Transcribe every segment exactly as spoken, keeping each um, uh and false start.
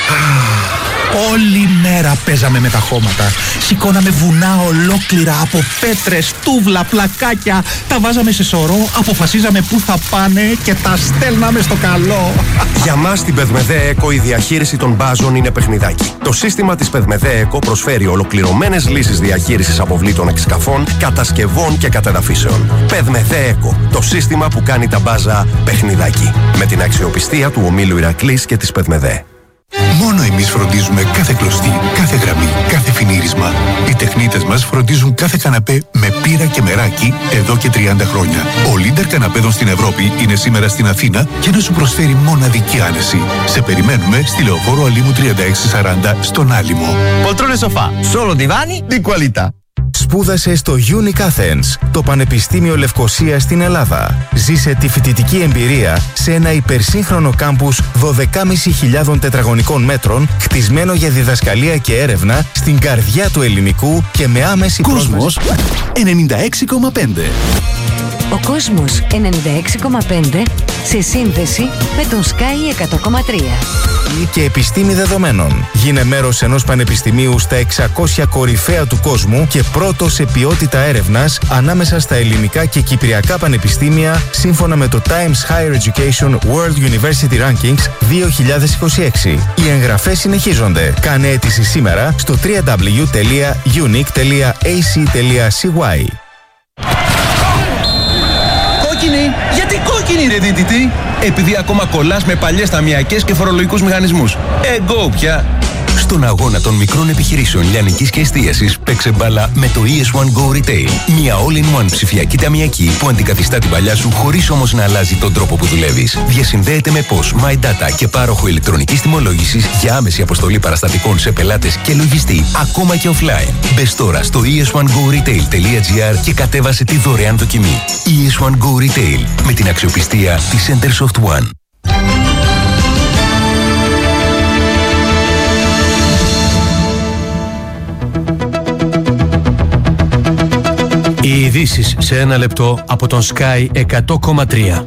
Όλη μέρα παίζαμε με τα χώματα. Σηκώναμε βουνά ολόκληρα από πέτρες, τούβλα, πλακάκια. Τα βάζαμε σε σωρό, αποφασίζαμε πού θα πάνε και τα στέλναμε στο καλό. Για μας στην Πεδμεδέ Eco η διαχείριση των μπάζων είναι παιχνιδάκι. Το σύστημα της Πεδμεδέ Eco προσφέρει ολοκληρωμένες λύσεις διαχείρισης αποβλήτων εξκαφών, κατασκευών και κατεδαφίσεων. Πεδμεδέ Eco, το σύστημα που κάνει τα μπάζα παιχνιδάκι. Με την αξιοπιστία του ομίλου Ηρακλής και της Πεδμεδέ. Μόνο εμείς φροντίζουμε κάθε κλωστή, κάθε γραμμή, κάθε φινίρισμα. Οι τεχνίτες μας φροντίζουν κάθε καναπέ με πύρα και μεράκι εδώ και τριάντα χρόνια. Ο Λίντερ καναπέδων στην Ευρώπη είναι σήμερα στην Αθήνα για να σου προσφέρει μοναδική άνεση. Σε περιμένουμε στη Λεωφόρο Αλήμου τριάντα έξι σαράντα στον Άλυμο. Poltrone sofà, solo divani di qualità. Σπούδασε στο Unique Athens, το Πανεπιστήμιο Λευκωσίας στην Ελλάδα. Ζήσε τη φοιτητική εμπειρία σε ένα υπερσύγχρονο κάμπους δώδεκα χιλιάδες πεντακόσια τετραγωνικών μέτρων, χτισμένο για διδασκαλία και έρευνα στην καρδιά του ελληνικού και με άμεση Κόσμος ενενήντα έξι κόμμα πέντε. Ο Κόσμος ενενήντα έξι κόμμα πέντε σε σύνδεση με τον Sky εκατό κόμμα τρία. Και επιστήμη δεδομένων. Γίνε μέρος ενός πανεπιστημίου στα εξακόσια κορυφαία του κόσμου και πρώτο σε ποιότητα έρευνας ανάμεσα στα ελληνικά και κυπριακά πανεπιστήμια σύμφωνα με το Times Higher Education World University Rankings δύο χιλιάδες είκοσι έξι. Οι εγγραφές συνεχίζονται. Κάνε αίτηση σήμερα στο double-u double-u double-u τελεία unique τελεία a c τελεία c y. Κόκκινη! Γιατί κόκκινη ρε δίτητη? Επειδή ακόμα κολλάς με παλιές ταμιακές και φορολογικούς μηχανισμούς. Εγκό πια! Στον αγώνα των μικρών επιχειρήσεων λιανικής και εστίασης παίξε μπάλα με το ι ες one Go Retail. Μια all-in-one ψηφιακή ταμιακή που αντικαθιστά την παλιά σου χωρίς όμως να αλλάζει τον τρόπο που δουλεύεις. Διασυνδέεται με P O S, MyData και πάροχο ηλεκτρονικής τιμολόγησης για άμεση αποστολή παραστατικών σε πελάτες και λογιστή, ακόμα και offline. Μπες τώρα στο ι ες one go retail τελεία g r και κατέβασε τη δωρεάν δοκιμή. ι ες one Go Retail, με την αξιοπιστία της Centersoft One. Οι ειδήσεις σε ένα λεπτό από τον Sky εκατό κόμμα τρία.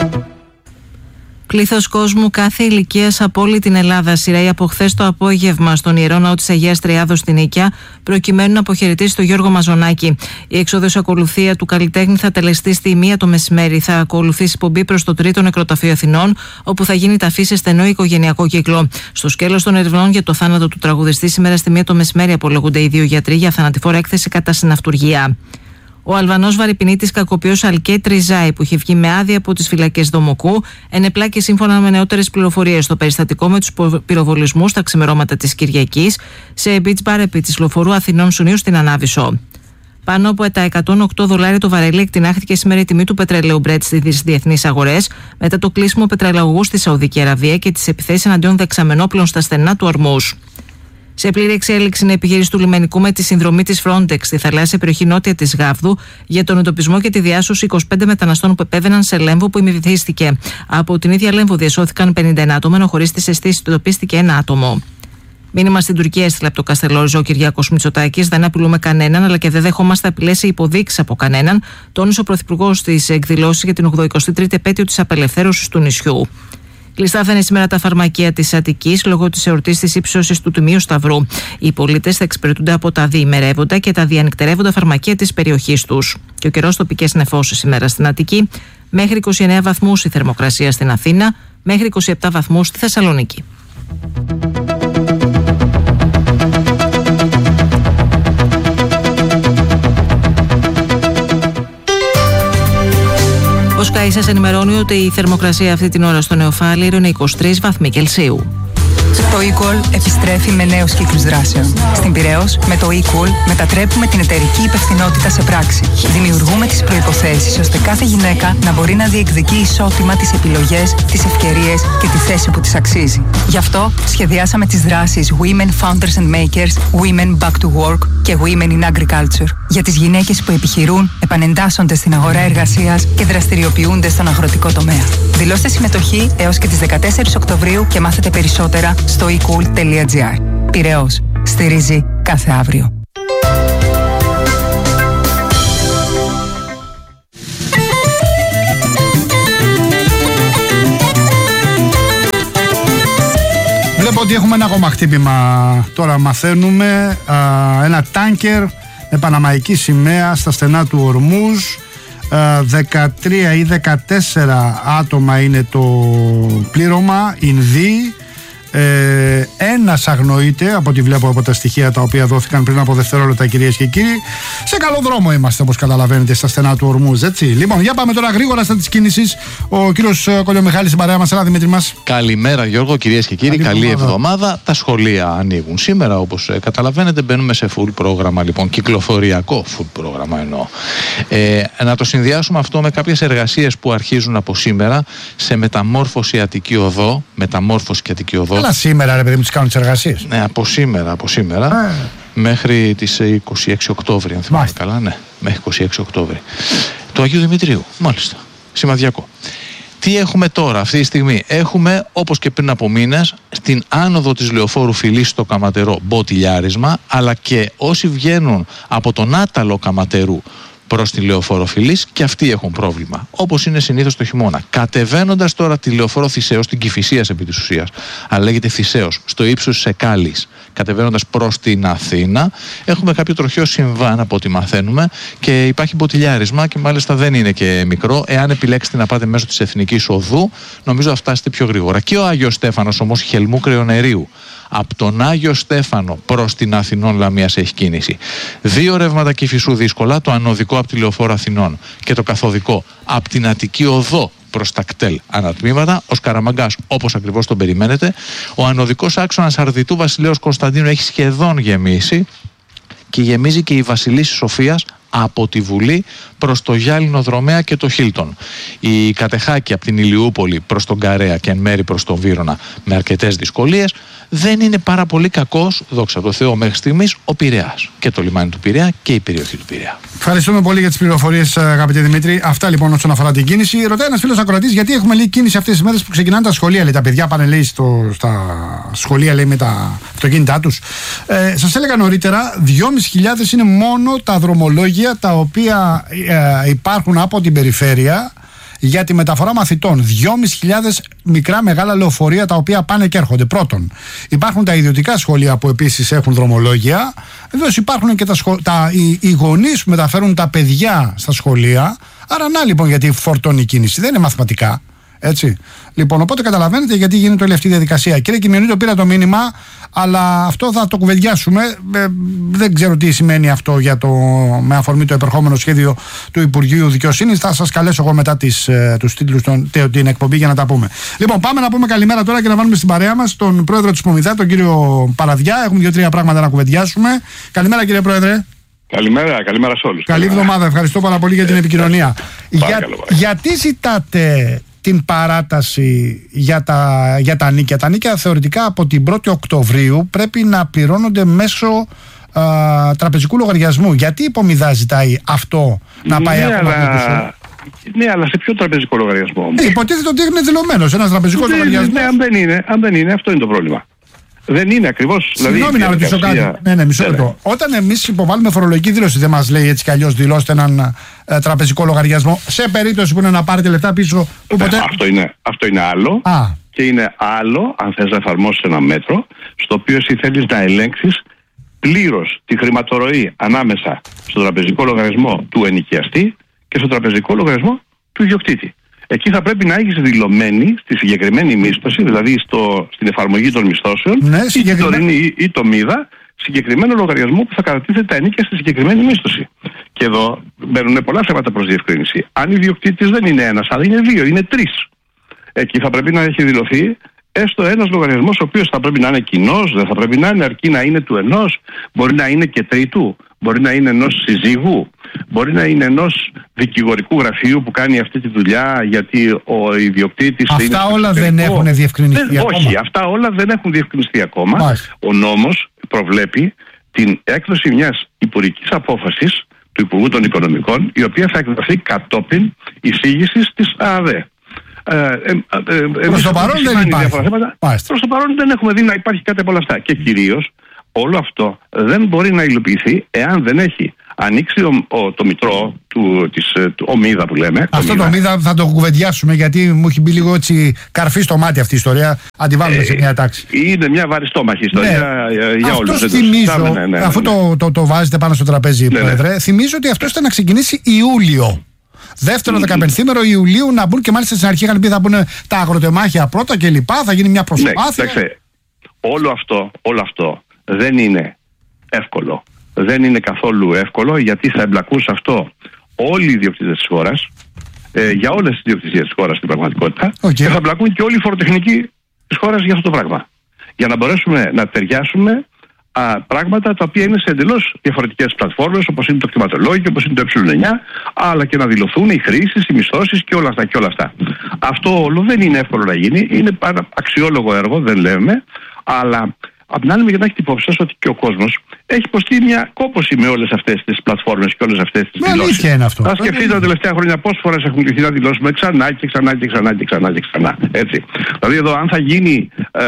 Πλήθος κόσμου κάθε ηλικίας από όλη την Ελλάδα σειραίει από χθες το απόγευμα στον Ιερό Ναό της Αγίας Τριάδος στην Νίκαια, προκειμένου να αποχαιρετήσει τον Γιώργο Μαζονάκη. Η έξοδος ακολουθία του καλλιτέχνη θα τελεστεί στη μία το μεσημέρι. Θα ακολουθήσει πομπή προς το τρίτο νεκροταφείο Αθηνών, όπου θα γίνει ταφή σε στενό οικογενειακό κύκλο. Στο σκέλος των ερευνών για το θάνατο του τραγουδιστή, σήμερα στη μία το μεσημέρι απολογούνται οι δύο γιατροί για θανατηφόρα έκθεση κατά συναυτουργία. Ο Αλβανός βαρυπινίτης κακοποιός Αλκέτ Ριζάη, που είχε βγει με άδεια από τις φυλακές Δομοκού, ενεπλάκη σύμφωνα με νεότερες πληροφορίες στο περιστατικό με τους πυροβολισμούς στα ξημερώματα της Κυριακής σε beach bar επί της λεωφορείου Αθηνών Σουνίου στην Ανάβησο. Πάνω από τα εκατόν οκτώ δολάρια το βαρέλι εκτινάχθηκε σήμερα η τιμή του πετρελαίου Brent στις διεθνείς αγορές, μετά το κλείσιμο πετρελαγωγού στη Σαουδική Αραβία και τις επιθέσεις εναντίον δεξαμενόπλων στα στενά του Ορμούζ. Σε πλήρη εξέλιξη είναι η επιχείρηση του λιμενικού με τη συνδρομή της Frontex στη θαλάσσια περιοχή νότια της Γάβδου για τον εντοπισμό και τη διάσωση είκοσι πέντε μεταναστών που επέβαιναν σε Λέμβο που ημιβυθίστηκε. Από την ίδια Λέμβο διασώθηκαν πενήντα ένα άτομα, ενώ χωρίς τις αισθήσεις εντοπίστηκε ένα άτομο. Μήνυμα στην Τουρκία έστειλε από το Καστελόριζο ο Κυριάκος Μητσοτάκης: δεν απειλούμε κανέναν, αλλά και δεν δεχόμαστε απειλές ή υποδείξεις από κανέναν, τόνισε ο Πρωθυπουργός στις εκδηλώσεις για την ογδοηκοστή τρίτη επέτειο της απελευθέρωσης του νησιού. Κλειστά θα είναι σήμερα τα φαρμακεία της Αττικής λόγω της εορτής της ύψωσης του Τιμίου Σταυρού. Οι πολίτες θα εξυπηρετούνται από τα διημερεύοντα και τα διανυκτερεύοντα φαρμακεία της περιοχής τους. Και ο καιρός, τοπικές νεφώσεις σήμερα στην Αττική, μέχρι είκοσι εννέα βαθμούς η θερμοκρασία στην Αθήνα, μέχρι είκοσι επτά βαθμούς στη Θεσσαλονίκη. Ο Sky σας ενημερώνει ότι η θερμοκρασία αυτή την ώρα στο Νεοφάλιρο είναι είκοσι τρεις βαθμοί Κελσίου. Το eCall επιστρέφει με νέους κύκλους δράσεων. Στην Πειραιώς, με το eCall μετατρέπουμε την εταιρική υπευθυνότητα σε πράξη. Δημιουργούμε τις προϋποθέσεις ώστε κάθε γυναίκα να μπορεί να διεκδικεί ισότιμα τις επιλογές, τις ευκαιρίες και τη θέση που της αξίζει. Γι' αυτό σχεδιάσαμε τις δράσεις Women Founders and Makers, Women Back to Work και Women in Agriculture για τις γυναίκες που επιχειρούν, επανεντάσσονται στην αγορά εργασίας και δραστηριοποιούνται στον αγροτικό τομέα. Δηλώστε συμμετοχή έως και τις δεκατέσσερις Οκτωβρίου και μάθετε περισσότερα στο e cool τελεία gr. Πειραιώς. Στηρίζει κάθε αύριο. Βλέπω ότι έχουμε ένα ακόμα χτύπημα. Τώρα μαθαίνουμε α, ένα τάνκερ με παναμαϊκή σημαία στα στενά του Ορμούζ. α, δεκατρία ή δεκατέσσερα άτομα είναι το πλήρωμα, Ινδοί. Ε, ένας αγνοείται από ό,τι βλέπω από τα στοιχεία τα οποία δόθηκαν πριν από δευτερόλεπτα, κυρίες και κύριοι. Σε καλό δρόμο είμαστε, όπως καταλαβαίνετε, στα στενά του Ορμούζ, έτσι. Λοιπόν, για πάμε τώρα γρήγορα στα της κίνησης. Ο κύριος Κολιομιχάλης στην παρέα μας. Έλα, Δημήτρη μας. Καλημέρα, Γιώργο, κυρίες και κύριοι. Καλή, καλή εβδομάδα. εβδομάδα. Τα σχολεία ανοίγουν σήμερα, όπως ε, καταλαβαίνετε. Μπαίνουμε σε full πρόγραμμα, λοιπόν, κυκλοφοριακό full πρόγραμμα εννοώ. Ε, να το συνδυάσουμε αυτό με κάποιες εργασίες που αρχίζουν από σήμερα σε μεταμόρφωση Αττική Οδό. Μεταμόρφωση και Αττική Οδό. Αλλά σήμερα, ρε παιδί μου, τις κάνουν τις εργασίες. Ναι, από σήμερα, από σήμερα ε. μέχρι τις είκοσι έξι Οκτώβρη, αν θυμάμαι καλά. Ναι, μέχρι είκοσι έξι Οκτώβρη. Του Αγίου Δημητρίου, μάλιστα. Σημαδιακό. Τι έχουμε τώρα, αυτή τη στιγμή? Έχουμε, όπως και πριν από μήνες, στην άνοδο της Λεωφόρου Φιλής στο Καματερό μποτιλιάρισμα, αλλά και όσοι βγαίνουν από τον άταλο Καματερού προς τη Λεωφόρο Φιλής και αυτοί έχουν πρόβλημα. Όπως είναι συνήθως το χειμώνα. Κατεβαίνοντας τώρα τη Λεωφόρο Θησέως, την Κηφισίας επί της ουσίας, αλλά λέγεται Θησέως, στο ύψος της Εκάλης, κατεβαίνοντας προς την Αθήνα, έχουμε κάποιο τροχαίο συμβάν από ό,τι μαθαίνουμε και υπάρχει μποτιλιάρισμα και μάλιστα δεν είναι και μικρό. Εάν επιλέξετε να πάτε μέσω της Εθνικής Οδού, νομίζω θα φτάσετε πιο γρήγορα. Και ο Άγιος Στέφανος όμως, Χελμού Κρεονερίου, από τον Άγιο Στέφανο προς την Αθηνών Λαμίας έχει κίνηση. Δύο ρεύματα Κηφισού δύσκολα, το ανωδικό από τη Λεωφόρο Αθηνών και το καθοδικό από την Αττική Οδό προς τα κτέλ ανατμήματα. Ο Σκαραμαγκάς, όπως ακριβώς τον περιμένετε. Ο ανωδικός άξονας Αρδιτού Βασιλέως Κωνσταντίνου έχει σχεδόν γεμίσει και γεμίζει και η Βασιλίσσης Σοφίας από τη Βουλή προς το Γυάλινο Δρομέα και το Χίλτον. Η Κατεχάκη από την Ηλιούπολη προς τον Καρέα και εν μέρη προς τον Βύρωνα με αρκετές δυσκολίες. Δεν είναι πάρα πολύ κακός, δόξα τω Θεώ, μέχρι στιγμής ο Πειραιάς και το λιμάνι του Πειραιά και η περιοχή του Πειραιά. Ευχαριστούμε πολύ για τις πληροφορίες, αγαπητέ Δημήτρη. Αυτά λοιπόν όσον αφορά την κίνηση. Ρωτάει ένας φίλος ακροατής γιατί έχουμε λίγη κίνηση αυτές τις μέρες που ξεκινάνε τα σχολεία. Λέει, τα παιδιά πάνε, λέει, στο, στα σχολεία, λέει, με τα αυτοκίνητά τους. Ε, σας έλεγα νωρίτερα, δυόμισι χιλιάδες είναι μόνο τα δρομολόγια τα οποία ε, υπάρχουν από την περιφέρεια για τη μεταφορά μαθητών. δυόμισι χιλιάδες μικρά μεγάλα λεωφορεία τα οποία πάνε και έρχονται. Πρώτον, υπάρχουν τα ιδιωτικά σχολεία που επίσης έχουν δρομολόγια. Βεβαίως υπάρχουν και τα, σχο... τα... οι, οι γονείς που μεταφέρουν τα παιδιά στα σχολεία. Άρα να λοιπόν γιατί φορτώνει η κίνηση. Δεν είναι μαθηματικά. Έτσι. Λοιπόν, οπότε καταλαβαίνετε γιατί γίνεται όλη αυτή η διαδικασία. Κύριε Κιμιονίδη, το πήρα το μήνυμα, αλλά αυτό θα το κουβεντιάσουμε. Ε, δεν ξέρω τι σημαίνει αυτό για το, με αφορμή το επερχόμενο σχέδιο του Υπουργείου Δικαιοσύνης. Θα σας καλέσω εγώ μετά τις, ε, τους τίτλους, των, την εκπομπή για να τα πούμε. Λοιπόν, πάμε να πούμε καλημέρα τώρα και να βάλουμε στην παρέα μας τον πρόεδρο της Πομιδά, τον κύριο Παραδιά. Έχουμε δύο-τρία πράγματα να κουβεντιάσουμε. Καλημέρα, κύριε Πρόεδρε. Καλημέρα, καλημέρα σε όλους. Καλή εβδομάδα. Ευχαριστώ πάρα πολύ για την επικοινωνία. Για, γιατί ζητάτε την παράταση για τα, για τα νίκια? Τα νίκια θεωρητικά από την πρώτη Οκτωβρίου πρέπει να πληρώνονται μέσω α, τραπεζικού λογαριασμού. Γιατί η Πομιδά ζητάει αυτό να πάει ναι, ακόμα αλλά... πίσω? Ναι, αλλά σε ποιο τραπεζικό λογαριασμό? Ε, υποτίθεται ότι είναι δηλωμένος ένας τραπεζικός ναι, λογαριασμός. Ναι, αν δεν είναι, αν δεν είναι, αυτό είναι το πρόβλημα. Δεν είναι ακριβώς. Συγγνώμη δηλαδή, να ρωτήσω κάτι. Ναι, ναι, μισό λεπτό. Όταν εμείς υποβάλλουμε φορολογική δήλωση, δεν μας λέει έτσι κι αλλιώς δηλώστε έναν ε, τραπεζικό λογαριασμό σε περίπτωση που είναι να πάρετε λεφτά πίσω? Που ποτέ... ναι, αυτό, είναι, αυτό είναι άλλο. Α. Και είναι άλλο αν θες να εφαρμόσεις ένα μέτρο στο οποίο εσύ θέλεις να ελέγξεις πλήρως τη χρηματορροή ανάμεσα στο τραπεζικό λογαριασμό του ενοικιαστή και στο τραπεζικό λογαριασμό του ιδιοκτήτη. Εκεί θα πρέπει να έχεις δηλωμένη στη συγκεκριμένη μίσθωση, δηλαδή στο, στην εφαρμογή των μισθώσεων, ναι, ή, την τωρινή, ή, ή το μίδα, συγκεκριμένο λογαριασμό που θα κατατίθεται τα ενίκια στη συγκεκριμένη μίσθωση. Και εδώ μπαίνουν πολλά θέματα προς διευκρίνηση. Αν ο ιδιοκτήτης δεν είναι ένας, αλλά είναι δύο, είναι τρεις. Εκεί θα πρέπει να έχει δηλωθεί έστω ένας λογαριασμός, ο οποίος θα πρέπει να είναι κοινός, δεν θα πρέπει να είναι, αρκεί να είναι του ενός, μπορεί να είναι και τρίτου, μπορεί να είναι ενός συζύγου, μπορεί να είναι ενός δικηγορικού γραφείου που κάνει αυτή τη δουλειά γιατί ο ιδιοκτήτης αυτά είναι... Αυτά όλα δεν έχουν διευκρινιστεί δεν, ακόμα. Όχι, αυτά όλα δεν έχουν διευκρινιστεί ακόμα. Μάλιστα. Ο νόμος προβλέπει την έκδοση μιας υπουργικής απόφασης του Υπουργού των Οικονομικών, η οποία θα εκδοθεί κατόπιν εισήγησης της ΑΔΕ. Ε, ε, ε, ε, προς το παρόν δεν υπάρχει. Προς το παρόν δεν έχουμε δει να υπάρχει κάτι από όλα αυτά. Και κυρίως όλο αυτό δεν μπορεί να υλοποιηθεί εάν δεν έχει ανοίξει ο, ο, το μητρό του, της, του ομίδα που λέμε. Αυτό το ομίδα θα το κουβεντιάσουμε, γιατί μου έχει μπει λίγο έτσι καρφί στο μάτι αυτή η ιστορία. Αντιβάλλουμε ε, σε μια τάξη. Είναι μια βαριστόμαχη ιστορία ναι. για όλους. Αυτό θυμίζω, ναι, ναι, ναι, ναι. αφού το, το, το βάζετε πάνω στο τραπέζι, ναι, Πρόεδρε, ναι. θυμίζω ότι αυτό ήταν να ξεκινήσει Ιούλιο. Δεύτερο δεκαπενθήμερο Ιουλίου να μπουν, και μάλιστα στην αρχή είχαν πει θα μπουν τα αγροτεμάχια πρώτα και λοιπά, θα γίνει μια προσπάθεια. Ναι, όλο αυτό, όλο αυτό δεν είναι εύκολο. Δεν είναι καθόλου εύκολο, γιατί θα εμπλακούν σε αυτό όλοι οι ιδιοκτήτες της χώρας, ε, για όλες τις ιδιοκτησίες της χώρας στην πραγματικότητα, okay. και θα εμπλακούν και όλοι οι φοροτεχνικοί της χώρας για αυτό το πράγμα. Για να μπορέσουμε να ταιριάσουμε α, πράγματα τα οποία είναι σε εντελώς διαφορετικές πλατφόρμες, όπως είναι το κτηματολόγιο, όπως είναι το ε εννιά, αλλά και να δηλωθούν οι χρήσεις, οι μισθώσεις και όλα αυτά και όλα αυτά. Αυτό όλο δεν είναι εύκολο να γίνει, είναι πάρα αξιόλογο έργο, δεν λέμε, αλλά απ' την άλλη, για να έχετε υπόψη σας ότι και ο κόσμος έχει υποστεί μια κόπωση με όλες αυτές τις πλατφόρμες και όλες αυτές τις δηλώσεις. Αν σκεφτείτε τα τελευταία χρόνια πόσες φορές έχουν κληθεί να δηλώσουμε ξανά και ξανά και ξανά και ξανά και ξανά. Έτσι. Δηλαδή εδώ, αν θα γίνει, ε,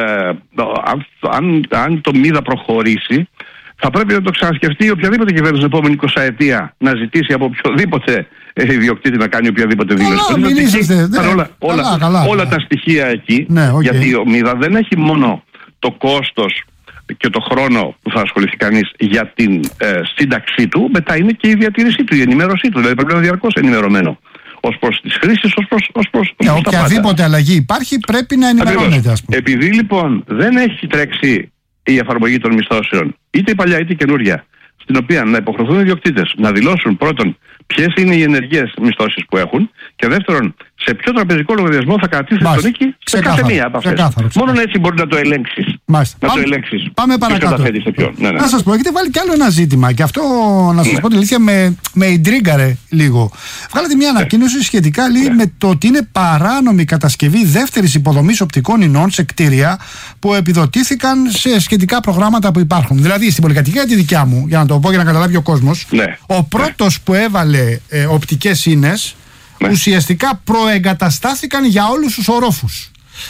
αν, αν, αν το μίδα προχωρήσει, θα πρέπει να το ξανασκεφτεί οποιαδήποτε κυβέρνηση στην επόμενη εικοσαετία να ζητήσει από οποιοδήποτε ιδιοκτήτη να κάνει οποιαδήποτε δήλωση. Όλα, όλα, καλά, όλα τα στοιχεία εκεί, ναι, okay. γιατί ο μίδα δεν έχει μόνο το κόστος και το χρόνο που θα ασχοληθεί κανείς για την ε, σύνταξή του, μετά είναι και η διατήρησή του, η ενημέρωσή του. Δηλαδή πρέπει να είναι διαρκώς ενημερωμένο ως προς τις χρήσεις, ως προς, ως προς, ως προς οποιαδήποτε αλλαγή υπάρχει πρέπει να ενημερώνεται, ας πούμε. Επειδή λοιπόν δεν έχει τρέξει η εφαρμογή των μισθώσεων, είτε η παλιά είτε η καινούρια, στην οποία να υποχρεωθούν οι ιδιοκτήτες να δηλώσουν πρώτον ποιες είναι οι ενεργές μισθώσεις που έχουν, και δεύτερον σε ποιο τραπεζικό λογαριασμό θα κατατίθεται το νίκη σε κάθε μία από αυτές. Μόνο έτσι μπορεί να το ελέγξεις. Μάλιστα. Να πάμε, το ελέγξεις. Πάμε παρακάτω. Ναι, ναι. Να σας πω, έχετε βάλει κι άλλο ένα ζήτημα, και αυτό να σας ναι. πω την αλήθεια με, με ιντρίγκαρε λίγο. Βγάλατε μια ανακοίνωση σχετικά λέει, ναι. με το ότι είναι παράνομη κατασκευή δεύτερης υποδομής οπτικών ινών σε κτίρια που επιδοτήθηκαν σε σχετικά προγράμματα που υπάρχουν. Δηλαδή στην πολυκατοικία τη δικιά μου, για να το πω για να καταλάβει ο κόσμος, ναι. ο πρώτος ναι. που έβαλε ε, οπτικές ίνες, ναι. ουσιαστικά προεγκαταστάθηκαν για όλους τους ορόφους.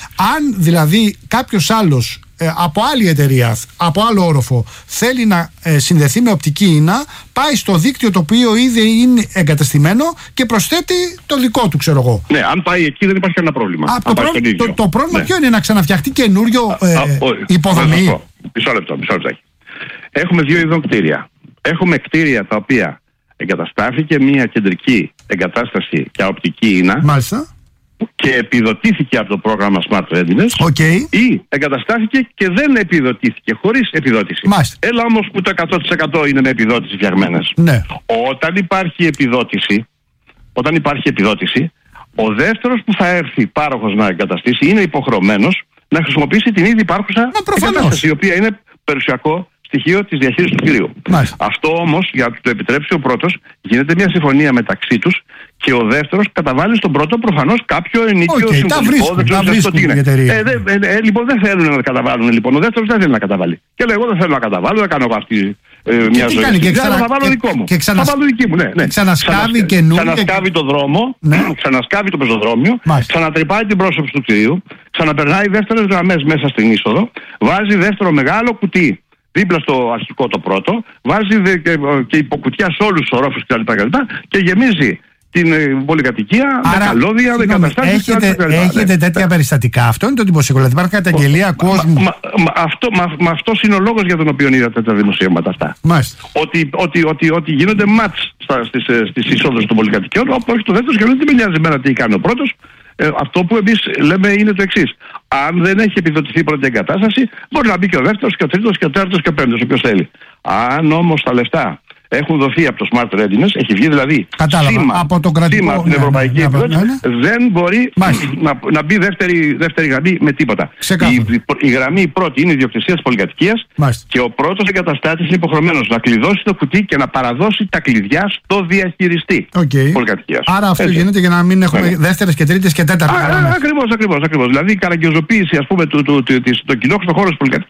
Αν δηλαδή κάποιος άλλος ε, από άλλη εταιρεία, από άλλο όροφο θέλει να ε, συνδεθεί με οπτική ίνα, πάει στο δίκτυο το οποίο ήδη είναι εγκαταστημένο και προσθέτει το δικό του, ξέρω εγώ. Ναι, αν πάει εκεί δεν υπάρχει κανένα πρόβλημα. Α, το, πρό... το, το πρόβλημα ναι. ποιο είναι, να ξαναφτιαχτεί καινούριο ε, α, α, υποδομή. Μισό λεπτό, μισό λεπτό. Έχουμε δύο ειδών κτίρια. Έχουμε κτίρια τα οποία εγκαταστάθηκε μια κεντρική εγκατάσταση για οπτική ίνα. Μάλιστα. Και επιδοτήθηκε από το πρόγραμμα Smart Readiness. Okay. Ή εγκαταστάθηκε και δεν επιδοτήθηκε, χωρίς επιδότηση. Μάλιστα. Έλα όμως που το εκατό τοις εκατό είναι με επιδότηση φτιαγμένες. Ναι. Όταν υπάρχει επιδότηση, όταν υπάρχει επιδότηση, ο δεύτερος που θα έρθει πάροχος να εγκαταστήσει είναι υποχρεωμένος να χρησιμοποιήσει την ήδη υπάρχουσα εγκατάσταση, η οποία είναι περιουσιακό στοιχείο της διαχείρισης του κτηρίου. Αυτό όμως, για να το επιτρέψει ο πρώτος, γίνεται μια συμφωνία μεταξύ τους και ο δεύτερος καταβάλει στον πρώτο προφανώς κάποιο ενίκιο okay, συμβολικό. Δεν ξέρω τι είναι. Ε, δε, ε, ε, λοιπόν, δεν θέλουν να καταβάλουν. Λοιπόν. Ο δεύτερος δεν θέλει να καταβάλει. Και λέω: εγώ δεν θέλω να καταβάλω, δεν κάνω εγώ αυτή ε, μια ζωή. Κάνει, και ξανα... θα βάλω δικό μου. Και ξανα... Θα βάλω δική μου, ναι. ναι. Ξανασκάβει καινούργια. Ξανασκάβει το δρόμο, ναι. ξανασκάβει το πεζοδρόμιο, ξανατρυπάει την πρόσωψη του κτηρίου, ξαναπερνάει δεύτερες γραμμές μέσα στην είσοδο, βάζει δεύτερο μεγάλο κουτί δίπλα στο αρχικό το πρώτο, βάζει δε, και, και υποκουτιά σε όλους τους ορόφους κτλ. Και, και γεμίζει την ε, πολυκατοικία με καλώδια, με καταστάσεις. Έχετε, κτλ. έχετε ναι. τέτοια περιστατικά. Αυτό είναι το εντυπωσιακό. Δηλαδή υπάρχει καταγγελία κόσμου. Μα, μα, μα, αυτό, μα, μα αυτός είναι ο λόγος για τον οποίο είδατε τα δημοσίευματα αυτά. Ότι, ότι, ότι, ότι γίνονται μάτς στις, στις εισόδους των πολυκατοικιών, όπου όχι το δεύτερο και δεν με νοιάζει εμένα τι κάνει ο πρώτος. Ε, αυτό που εμείς λέμε είναι το εξής. Αν δεν έχει επιδοτηθεί η πρώτη εγκατάσταση, μπορεί να μπει και ο δεύτερος και ο τρίτος και ο τέταρτος και ο πέμπτος, όποιος θέλει. Αν όμως τα λεφτά έχουν δοθεί από το Smart Readiness, έχει βγει δηλαδή σήμα, από τον κρατικό, σήμα από την Ευρωπαϊκή ναι, Επιτροπή, ναι, ναι. δεν μπορεί να, να μπει δεύτερη, δεύτερη γραμμή με τίποτα. Η, η, η γραμμή η πρώτη είναι η ιδιοκτησία της πολυκατοικίας και ο πρώτος εγκαταστάτης είναι υποχρεωμένος να κλειδώσει το κουτί και να παραδώσει τα κλειδιά στο διαχειριστή okay. πολυκατοικίας. Άρα αυτό Έτσι. γίνεται για να μην έχουμε ναι. δεύτερες και τρίτες και τέταρτες. Ακριβώς, ακριβώς, ακριβώς. Δηλαδή η καραγκιόζοποίηση, ας πούμε, του, του, του, του, το κοινόχρηστο χώρο της πολυκατοικίας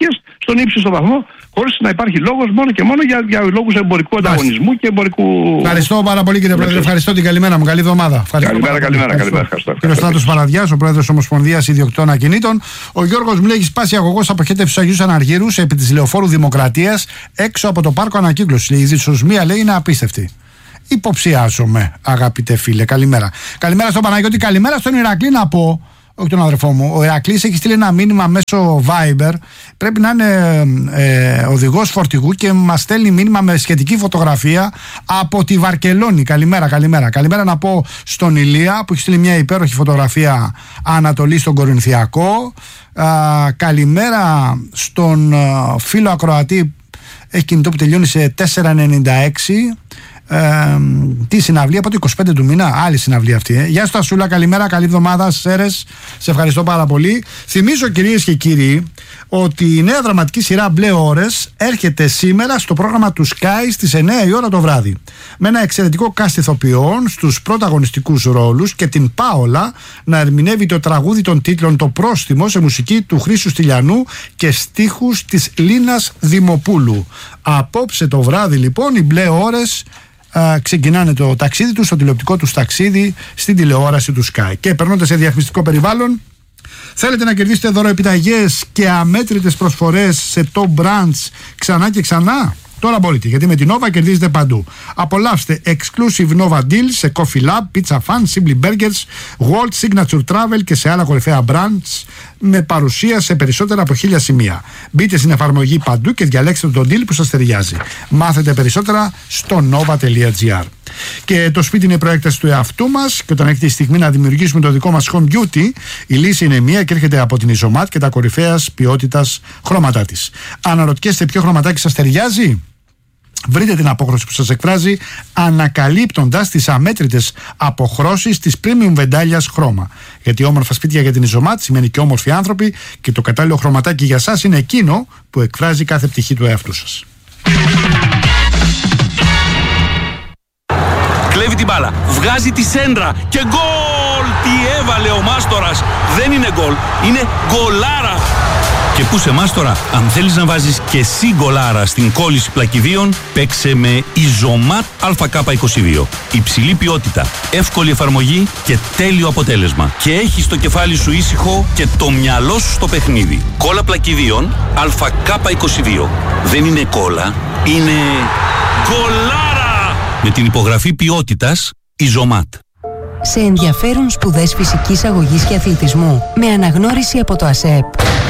στον ύψιστο βαθμό, χωρίς να υπάρχει λόγος μόνο και μόνο για, για λόγους εμπορικού ανταγωνισμού και εμπορικού. Ευχαριστώ πάρα πολύ, κύριε Πρόεδρε. Ευχαριστώ, την καλημέρα μου. Καλή εβδομάδα. Καλημέρα, καλημέρα, καλημέρα. Κύριο Στράτος Παραδιάς, ο Πρόεδρος Ομοσπονδίας Ιδιοκτήτων Ακινήτων. Ο Γιώργος μου λέει: έχει σπάσει αγωγός αποχέτευσης στους Αγίους Αναργύρους επί της Λεωφόρου Δημοκρατίας έξω από το πάρκο Ανακύκλωσης. Η δυσοσμία, λέει, είναι απίστευτη. Υποψιάζομαι, αγαπητέ φίλε. Καλημέρα. Καλημέρα στον Παναγιώτη, καλημέρα στον Ηρακλή να πω. Όχι τον αδερφό μου. Ο Ηρακλής έχει στείλει ένα μήνυμα μέσω Viber. Πρέπει να είναι ε, οδηγός φορτηγού και μας στέλνει μήνυμα με σχετική φωτογραφία από τη Βαρκελόνη. Καλημέρα, καλημέρα. Καλημέρα να πω στον Ηλία που έχει στείλει μια υπέροχη φωτογραφία Ανατολή στον Κορινθιακό. Α, καλημέρα στον α, φίλο ακροατή. Έχει κινητό που τελειώνει σε τετρακόσια ενενήντα έξι. Ε, τι συναυλία, από το είκοσι πέντε του μήνα, άλλη συναυλία αυτή. Ε. Γεια σου Τασούλα, καλημέρα, καλή εβδομάδα, Σέρες. Σε ευχαριστώ πάρα πολύ. Θυμίζω, κυρίες και κύριοι, ότι η νέα δραματική σειρά Μπλε Ώρες έρχεται σήμερα στο πρόγραμμα του Sky στις εννιά η ώρα το βράδυ. Με ένα εξαιρετικό cast ηθοποιών στους πρωταγωνιστικούς ρόλους και την Πάολα να ερμηνεύει το τραγούδι των τίτλων Το Πρόστιμο σε μουσική του Χρήσου Στυλιανού και στίχους της Λίνας Δημοπούλου. Απόψε το βράδυ, λοιπόν, οι Μπλε Ώρες Uh, ξεκινάνε το ταξίδι τους, το τηλεοπτικό τους ταξίδι στην τηλεόραση του Sky. Και περνώντας σε διαφημιστικό περιβάλλον, θέλετε να κερδίσετε δωροεπιταγές και αμέτρητες προσφορές σε top brands ξανά και ξανά? Τώρα μπορείτε, γιατί με την Nova κερδίζετε παντού. Απολαύστε exclusive Nova deals σε Coffee Lab, Pizza Fun, Simply Burgers, World Signature Travel και σε άλλα κορυφαία brands με παρουσία σε περισσότερα από χίλια σημεία. Μπείτε στην εφαρμογή παντού και διαλέξτε τον deal που σας ταιριάζει. Μάθετε περισσότερα στο nova τελεία gr. Και το σπίτι είναι η προέκταση του εαυτού μας και όταν έχετε τη στιγμή να δημιουργήσουμε το δικό μας home beauty, η λύση είναι μία και έρχεται από την Ιζωμάτ και τα κορυφαίας ποιότητας χρώματά της. Αναρωτιέστε ποιο χρωματάκι σας ταιριάζει? Βρείτε την απόχρωση που σας εκφράζει ανακαλύπτοντας τις αμέτρητες αποχρώσεις της premium βεντάλιας χρώμα. Γιατί όμορφα σπίτια για την Ιζωμάτ σημαίνει και όμορφοι άνθρωποι και το κατάλληλο χρωματάκι για σας είναι εκείνο που εκφράζει κάθε πτυχή του εαυτού σας. Κλέβει την μπάλα, βγάζει τη σέντρα και γκολ! Τι έβαλε ο Μάστορας! Δεν είναι γκολ, είναι γκολάρα! Και πού σε Μάστορα, αν θέλεις να βάζεις και εσύ γκολάρα στην κόλληση πλακιδίων, παίξε με Ιζωμάτ Α Κ είκοσι δύο. Υψηλή ποιότητα, εύκολη εφαρμογή και τέλειο αποτέλεσμα. Και έχεις το κεφάλι σου ήσυχο και το μυαλό σου στο παιχνίδι. Κόλλα πλακιδίων Α Κ είκοσι δύο. Δεν είναι κόλλα, είναι γκολάρα! Με την υπογραφή ποιότητας Ιζωμάτ. Σε ενδιαφέρουν σπουδές φυσικής αγωγής και αθλητισμού με αναγνώριση από το ΑΣΕΠ.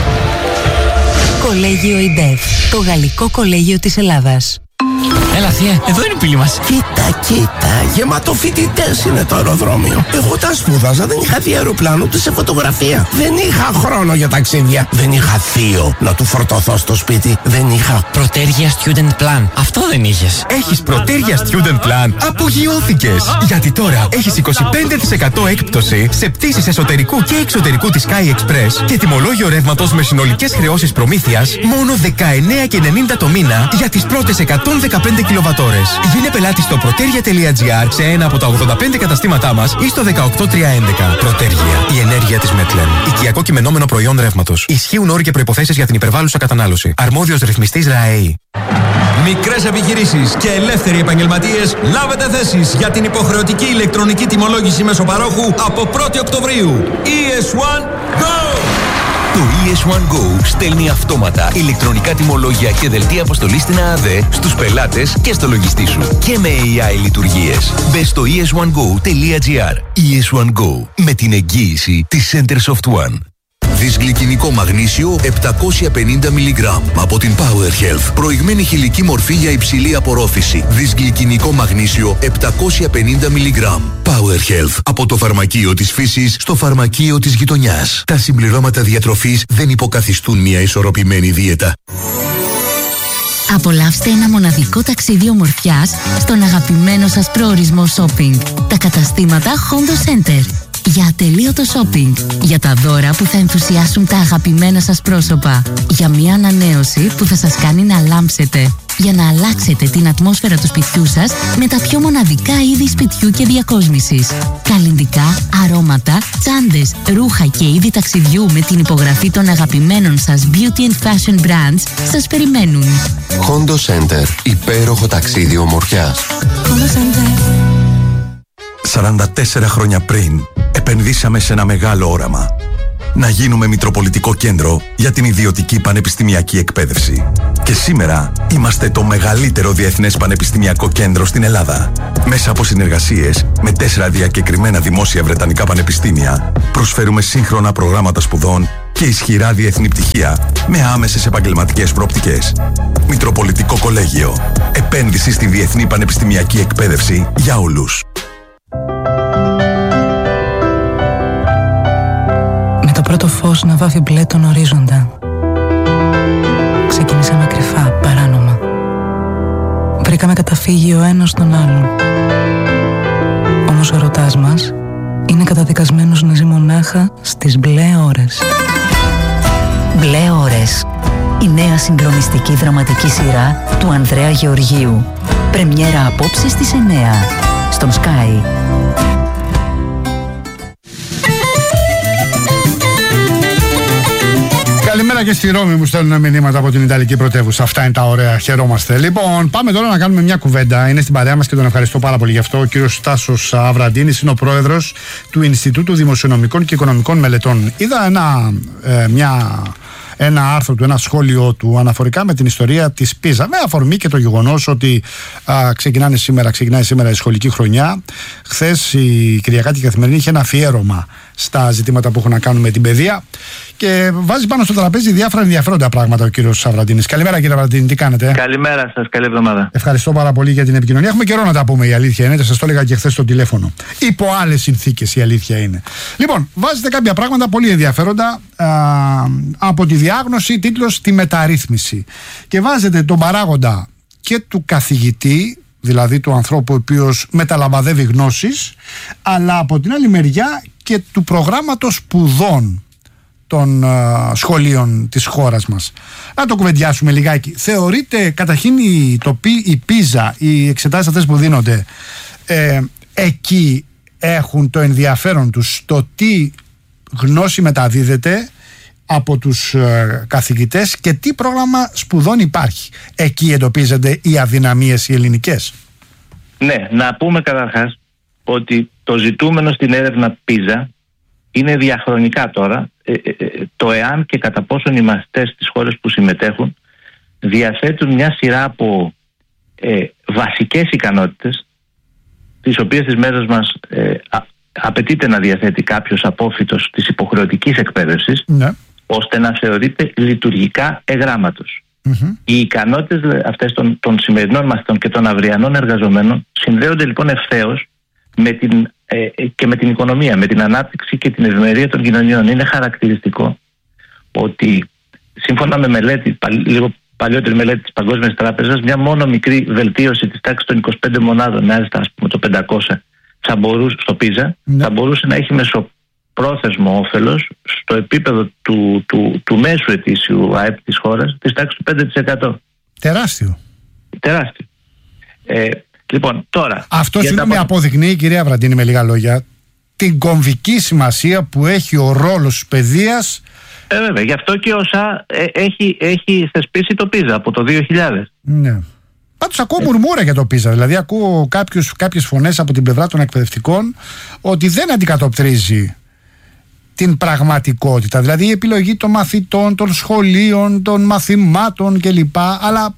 Κολέγιο ΙΝΤΕΦ, το γαλλικό κολέγιο της Ελλάδας. Έλα θεία, εδώ είναι η πύλη μας. Κοίτα, κοίτα, γεμάτο φοιτητές είναι το αεροδρόμιο. Εγώ τα σπούδαζα, δεν είχα δει αεροπλάνο ούτε σε φωτογραφία. Δεν είχα χρόνο για ταξίδια. Δεν είχα θείο να του φορτωθώ στο σπίτι. Δεν είχα Πρωτέργεια Student Plan. Αυτό δεν είχες. Έχεις Πρωτέργεια Student Plan. Απογειώθηκες. Γιατί τώρα έχεις είκοσι πέντε τοις εκατό έκπτωση σε πτήσεις εσωτερικού και εξωτερικού της Sky Express και τιμολόγιο ρεύματος με συνολικές χρεώσεις προμήθειας μόνο δεκαεννέα και ενενήντα το μήνα για τις πρώτες εκατόν δεκαπέντε κιλοβατόρες. Γίνε πελάτη στο πρωτέργεια τελεία gr σε ένα από τα ογδόντα πέντε καταστήματά μας ή στο δεκαοκτώ τριακόσια έντεκα. Πρωτέργεια. Η ενέργεια της Μέτλεν. Οικιακό κειμενόμενο προϊόν ρεύματος. Ισχύουν όροι και προϋποθέσεις για την υπερβάλλουσα κατανάλωση. Αρμόδιος ρυθμιστής ΡΑΕΗ. Μικρές επιχειρήσεις και ελεύθεροι επαγγελματίες, λάβετε θέσεις για την υποχρεωτική ηλεκτρονική τιμολόγηση μέσω-παρόχου από πρώτη Οκτωβρίου. ι ες ουάν Go! Το ι ες ουάν Go στέλνει αυτόματα ηλεκτρονικά τιμολόγια και δελτία αποστολής στην ΑΑΔΕ στους πελάτες και στο λογιστή σου. Και με έι άι λειτουργίες. Μπες στο ι ες ουάν γκο τελεία gr. ι ες ουάν Go, με την εγγύηση της Centersoft One. Δυσγλυκινικό μαγνήσιο επτακόσια πενήντα μιλιγκράμμ από την Power Health. Προηγμένη χηλική μορφή για υψηλή απορρόφηση. Δυσγλυκινικό μαγνήσιο επτακόσια πενήντα μιλιγκράμμ. Power Health. Από το φαρμακείο της φύσης στο φαρμακείο της γειτονιάς. Τα συμπληρώματα διατροφής δεν υποκαθιστούν μια ισορροπημένη δίαιτα. Απολαύστε ένα μοναδικό ταξίδι ομορφιάς στον αγαπημένο σας προορισμό shopping. Τα καταστήματα Hondo Center. Για ατελείωτο shopping. Για τα δώρα που θα ενθουσιάσουν τα αγαπημένα σας πρόσωπα. Για μια ανανέωση που θα σας κάνει να λάμψετε. για να αλλάξετε την ατμόσφαιρα του σπιτιού σας με τα πιο μοναδικά είδη σπιτιού και διακόσμησης. Καλλυντικά, αρώματα, τσάντες, ρούχα και είδη ταξιδιού με την υπογραφή των αγαπημένων σας beauty and fashion brands σας περιμένουν. Hondo Center. Υπέροχο ταξίδι ομορφιάς. Hondo Center. σαράντα τέσσερα χρόνια πριν, επενδύσαμε σε ένα μεγάλο όραμα. Να γίνουμε μητροπολιτικό κέντρο για την ιδιωτική πανεπιστημιακή εκπαίδευση. Και σήμερα είμαστε το μεγαλύτερο διεθνές πανεπιστημιακό κέντρο στην Ελλάδα. Μέσα από συνεργασίες με τέσσερα διακεκριμένα δημόσια βρετανικά πανεπιστήμια, προσφέρουμε σύγχρονα προγράμματα σπουδών και ισχυρά διεθνή πτυχία με άμεσες επαγγελματικές προοπτικές. Μητροπολιτικό Κολέγιο. Επένδυση στη διεθνή πανεπιστημιακή εκπαίδευση για όλους. Το πρώτο φως να βάφει μπλε τον ορίζοντα. Ξεκινήσαμε κρυφά, παράνομα. Βρήκαμε καταφύγιο ο ένας στον άλλον. Όμως ο ερωτάς μας είναι καταδικασμένος να ζει μονάχα στις μπλε ώρες. Μπλε ώρες. Η νέα συγκλονιστική δραματική σειρά του Ανδρέα Γεωργίου. Πρεμιέρα απόψε στις εννιά στον Sky. Καλημέρα και στη Ρώμη, μου στέλνουν μηνύματα από την Ιταλική πρωτεύουσα. Αυτά είναι τα ωραία, χαιρόμαστε. Λοιπόν, πάμε τώρα να κάνουμε μια κουβέντα. Είναι στην παρέα μας και τον ευχαριστώ πάρα πολύ γι' αυτό. Ο κύριος Στάσος Αβραντίνης είναι ο πρόεδρος του Ινστιτούτου Δημοσιονομικών και Οικονομικών Μελετών. Είδα ένα, ε, μια, ένα άρθρο του, ένα σχόλιο του αναφορικά με την ιστορία της Πίζα. Με αφορμή και το γεγονός ότι α, ξεκινάνε σήμερα, ξεκινάει σήμερα η σχολική χρονιά. Χθες η Κυριακάτικη Καθημερινή είχε ένα αφιέρωμα στα ζητήματα που έχουν να κάνουν με την παιδεία και βάζει πάνω στο τραπέζι διάφορα ενδιαφέροντα πράγματα ο κύριος Σαβραντίνης. Καλημέρα κύριε Σαβραντίνη, τι κάνετε? Καλημέρα σας, καλή εβδομάδα. Ευχαριστώ πάρα πολύ για την επικοινωνία. Έχουμε καιρό να τα πούμε, η αλήθεια είναι, σας το έλεγα και χθες στο τηλέφωνο. Υπό άλλες συνθήκες η αλήθεια είναι. Λοιπόν, βάζετε κάποια πράγματα πολύ ενδιαφέροντα α, από τη διάγνωση, τίτλος «Τη μεταρρύθμιση». Και βάζετε τον παράγοντα και του καθηγητή, δηλαδή του ανθρώπου ο οποίος μεταλαμπαδεύει γνώσεις, αλλά από την άλλη μεριά και του προγράμματος σπουδών των uh, σχολείων της χώρας μας. Να το κουβεντιάσουμε λιγάκι. Θεωρείτε καταρχήν η, το, η πίζα, οι εξετάσεις αυτές που δίνονται, ε, εκεί έχουν το ενδιαφέρον τους στο τι γνώση μεταδίδεται από τους ε, καθηγητές και τι πρόγραμμα σπουδών υπάρχει. Εκεί εντοπίζονται οι αδυναμίες οι ελληνικές. Ναι, να πούμε καταρχάς ότι το ζητούμενο στην έρευνα πίζα είναι διαχρονικά τώρα ε, ε, το εάν και κατά πόσον οι μαθητές στις χώρες που συμμετέχουν διαθέτουν μια σειρά από ε, βασικές ικανότητες, τις οποίες στις μέρες μας ε, α, απαιτείται να διαθέτει κάποιος απόφοιτος της υποχρεωτικής εκπαίδευσης, ναι, ώστε να θεωρείται λειτουργικά εγράμματος. Mm-hmm. Οι ικανότητες αυτές των, των σημερινών μαθητών και των αυριανών εργαζομένων συνδέονται λοιπόν ευθέως με την, ε, και με την οικονομία, με την ανάπτυξη και την ευημερία των κοινωνιών. Είναι χαρακτηριστικό ότι σύμφωνα με μελέτη, λίγο παλιότερη μελέτη της Παγκόσμιας Τράπεζας, μια μόνο μικρή βελτίωση της τάξης των είκοσι πέντε μονάδων, μάλιστα ας πούμε το πεντακόσια, θα μπορούσε, στο πίζα, ναι, θα μπορούσε να έχει μεσοπρόθεσμο όφελος στο επίπεδο του, του, του μέσου ετήσιου ΑΕΠ της χώρας της τάξης του πέντε τοις εκατό. Τεράστιο. Τεράστιο. Ε, λοιπόν, τώρα... Αυτό συγγνώμη τα... αποδεικνύει, κυρία Αβραντίνη, με λίγα λόγια, την κομβική σημασία που έχει ο ρόλος της παιδείας. Ε, βέβαια, γι' αυτό και ο ΩΣΑ ε, έχει, έχει θεσπίσει το πίζα από το δύο χιλιάδες. Ναι. Πάντως ακούω ε. μουρμούρα για το πίζα. Δηλαδή ακούω κάποιους, κάποιες φωνές από την πλευρά των εκπαιδευτικών ότι δεν αντικατοπτρίζει την πραγματικότητα. Δηλαδή η επιλογή των μαθητών, των σχολείων, των μαθημάτων κλπ. Αλλά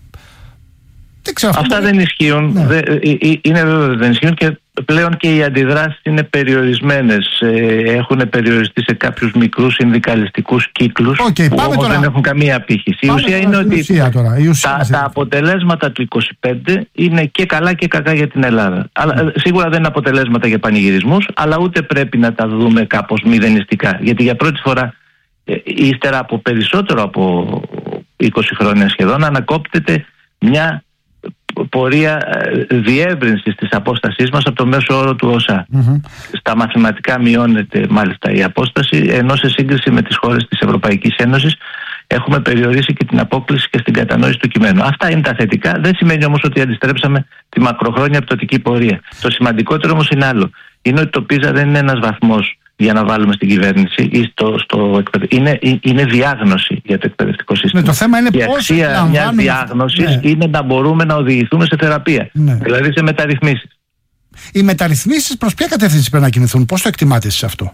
δεν ξέρω. Αυτά δεν ισχύουν. Ναι. Δε, είναι βέβαιο δεν ισχύουν και πλέον και οι αντιδράσεις είναι περιορισμένες. Έχουν περιοριστεί σε κάποιους μικρούς συνδικαλιστικούς κύκλους okay, που όμως τώρα... δεν έχουν καμία απήχηση. Η ουσία είναι ότι ουσία τώρα. Η ουσία τα, τα αποτελέσματα του είκοσι πέντε είναι και καλά και κακά για την Ελλάδα. Αλλά, mm. Σίγουρα δεν είναι αποτελέσματα για πανηγυρισμούς, αλλά ούτε πρέπει να τα δούμε κάπως μηδενιστικά. Γιατί για πρώτη φορά, ύστερα από περισσότερο από είκοσι χρόνια σχεδόν, ανακόπτεται μια πορεία διεύρυνσης της απόστασής μας από το μέσο όρο του ΩΣΑ. Mm-hmm. Στα μαθηματικά μειώνεται μάλιστα η απόσταση, ενώ σε σύγκριση με τις χώρες της Ευρωπαϊκής Ένωσης έχουμε περιορίσει και την απόκληση και στην κατανόηση του κειμένου. Αυτά είναι τα θετικά. Δεν σημαίνει όμως ότι αντιστρέψαμε τη μακροχρόνια πτωτική πορεία. Το σημαντικότερο όμως είναι άλλο. Είναι ότι το πίζα δεν είναι ένας βαθμός για να βάλουμε στην κυβέρνηση ή στο, στο είναι, είναι διάγνωση για το εκπαιδευτικό σύστημα. Ναι, το θέμα είναι η πώς αξία μιας διάγνωσης ναι. είναι να μπορούμε να οδηγηθούμε σε θεραπεία. Ναι. Δηλαδή σε μεταρρυθμίσεις. Οι μεταρρυθμίσεις προς ποια κατεύθυνση πρέπει να κινηθούν, πώς το εκτιμάτε σε αυτό?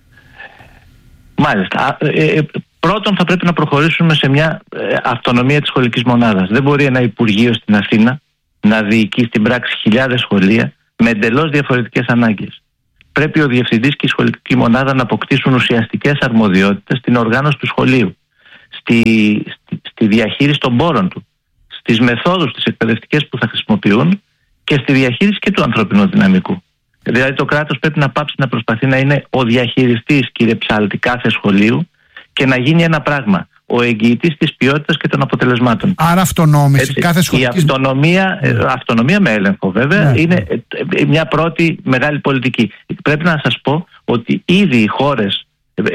Μάλιστα. Ε, ε, πρώτον θα πρέπει να προχωρήσουμε σε μια ε, αυτονομία της σχολικής μονάδας. Δεν μπορεί ένα Υπουργείο στην Αθήνα να διοικεί στην πράξη χιλιάδες σχολεία με εντελώς διαφορετικές ανάγκες. Πρέπει ο διευθυντής και η σχολική μονάδα να αποκτήσουν ουσιαστικές αρμοδιότητες στην οργάνωση του σχολείου, στη, στη, στη διαχείριση των πόρων του, στις μεθόδους τις εκπαιδευτικές που θα χρησιμοποιούν και στη διαχείριση και του ανθρώπινου δυναμικού. Δηλαδή το κράτος πρέπει να πάψει να προσπαθεί να είναι ο διαχειριστής, κύριε Ψάλτη, κάθε σχολείου και να γίνει ένα πράγμα. Ο εγγυητής της ποιότητας και των αποτελεσμάτων. Άρα αυτονόμηση. Έτσι, κάθε σχολική... Η αυτονομία, ναι. αυτονομία με έλεγχο βέβαια ναι. είναι μια πρώτη μεγάλη πολιτική. Πρέπει να σας πω ότι ήδη οι χώρες,